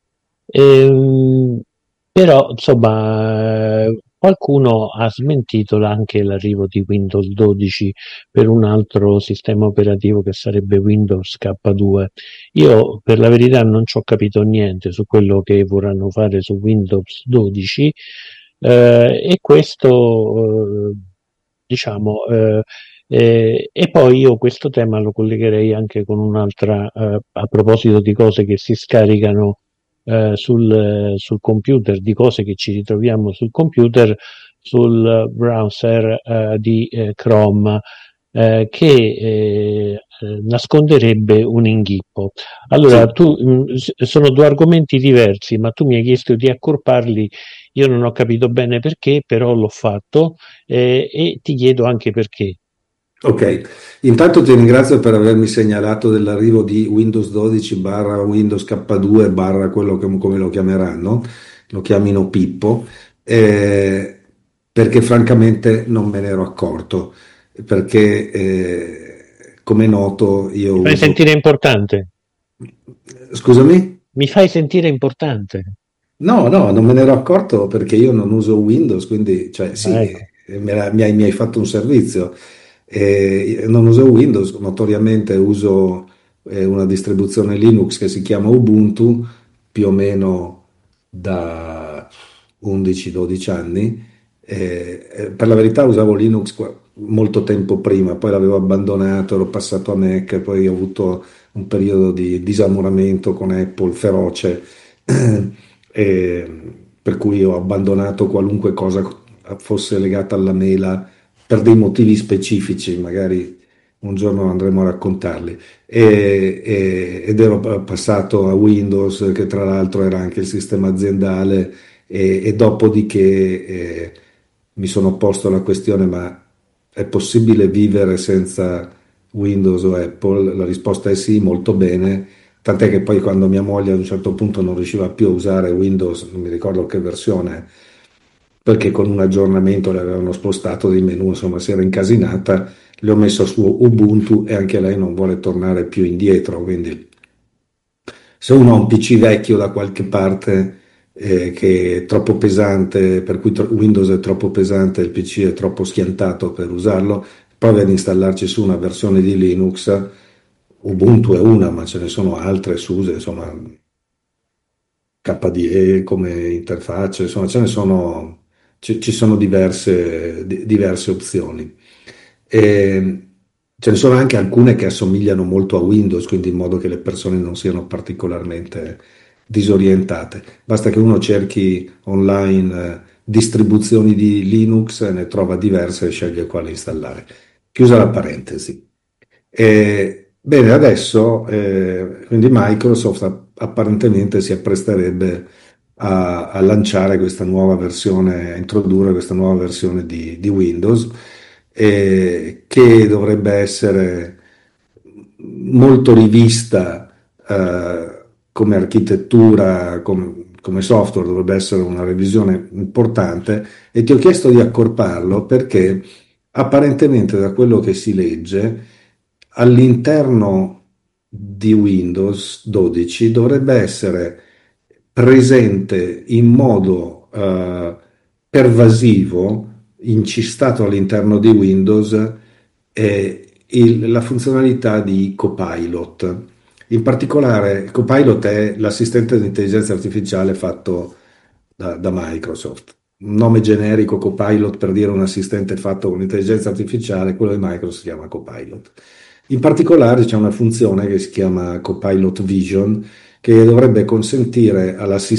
Ehm, però, insomma, eh, qualcuno ha smentito anche l'arrivo di Windows dodici per un altro sistema operativo che sarebbe Windows K due. Io, per la verità, non ci ho capito niente su quello che vorranno fare su Windows dodici, eh, e questo, eh, diciamo, eh, eh, e poi io questo tema lo collegherei anche con un'altra, eh, a proposito di cose che si scaricano eh, sul, sul computer, di cose che ci ritroviamo sul computer, sul browser eh, di eh, Chrome, eh, che eh, nasconderebbe un inghippo. Allora, Sì. tu, mh, sono due argomenti diversi, ma tu mi hai chiesto di accorparli, io non ho capito bene perché, però l'ho fatto, eh, e ti chiedo anche perché. Ok, intanto ti ringrazio per avermi segnalato dell'arrivo di Windows dodici barra Windows K due barra quello che come lo chiameranno, lo chiamino Pippo, eh, perché francamente non me ne ero accorto, perché eh, come è noto io Mi fai uso... sentire importante? Scusami? Mi fai sentire importante? No, no, non me ne ero accorto perché io non uso Windows, quindi cioè, sì, Ah, ecco. eh, me la- mi hai, mi hai fatto un servizio. Eh, non uso Windows, notoriamente uso eh, una distribuzione Linux che si chiama Ubuntu, più o meno da undici dodici anni. Eh, eh, per la verità usavo Linux qua- molto tempo prima, poi l'avevo abbandonato, ero passato a Mac, poi ho avuto un periodo di disamoramento con Apple feroce, e per cui ho abbandonato qualunque cosa fosse legata alla mela per dei motivi specifici, magari un giorno andremo a raccontarli, e, e- ed ero passato a Windows, che tra l'altro era anche il sistema aziendale, e, e dopodiché eh, mi sono posto la questione, ma è possibile vivere senza Windows o Apple? La risposta è sì, molto bene, tant'è che poi quando mia moglie a un certo punto non riusciva più a usare Windows, non mi ricordo che versione, perché con un aggiornamento le avevano spostato dei menu, insomma si era incasinata, le ho messo su Ubuntu e anche lei non vuole tornare più indietro, quindi se uno ha un P C vecchio da qualche parte eh, che è troppo pesante, per cui tro- Windows è troppo pesante, il P C è troppo schiantato per usarlo, provi ad installarci su una versione di Linux. Ubuntu è una, ma ce ne sono altre, SUSE, insomma, K D E come interfacce, insomma, ce ne sono, ci, ci sono diverse, di- diverse opzioni. E ce ne sono anche alcune che assomigliano molto a Windows, quindi in modo che le persone non siano particolarmente disorientate. Basta che uno cerchi online eh, distribuzioni di Linux, ne trova diverse e sceglie quale installare. Chiusa la parentesi. E, bene, adesso eh, quindi Microsoft apparentemente si appresterebbe a, a lanciare questa nuova versione, a introdurre questa nuova versione di, di Windows, eh, che dovrebbe essere molto rivista eh, come architettura, come, come software, dovrebbe essere una revisione importante, e ti ho chiesto di accorparlo perché apparentemente, da quello che si legge, all'interno di Windows dodici dovrebbe essere presente in modo eh, pervasivo, incistato all'interno di Windows, eh, il- la funzionalità di Copilot. In particolare, Copilot è l'assistente di intelligenza artificiale fatto da, da Microsoft. Un nome generico, Copilot, per dire un assistente fatto con intelligenza artificiale, quello di Microsoft si chiama Copilot. In particolare c'è una funzione che si chiama Copilot Vision, che dovrebbe consentire all'assistente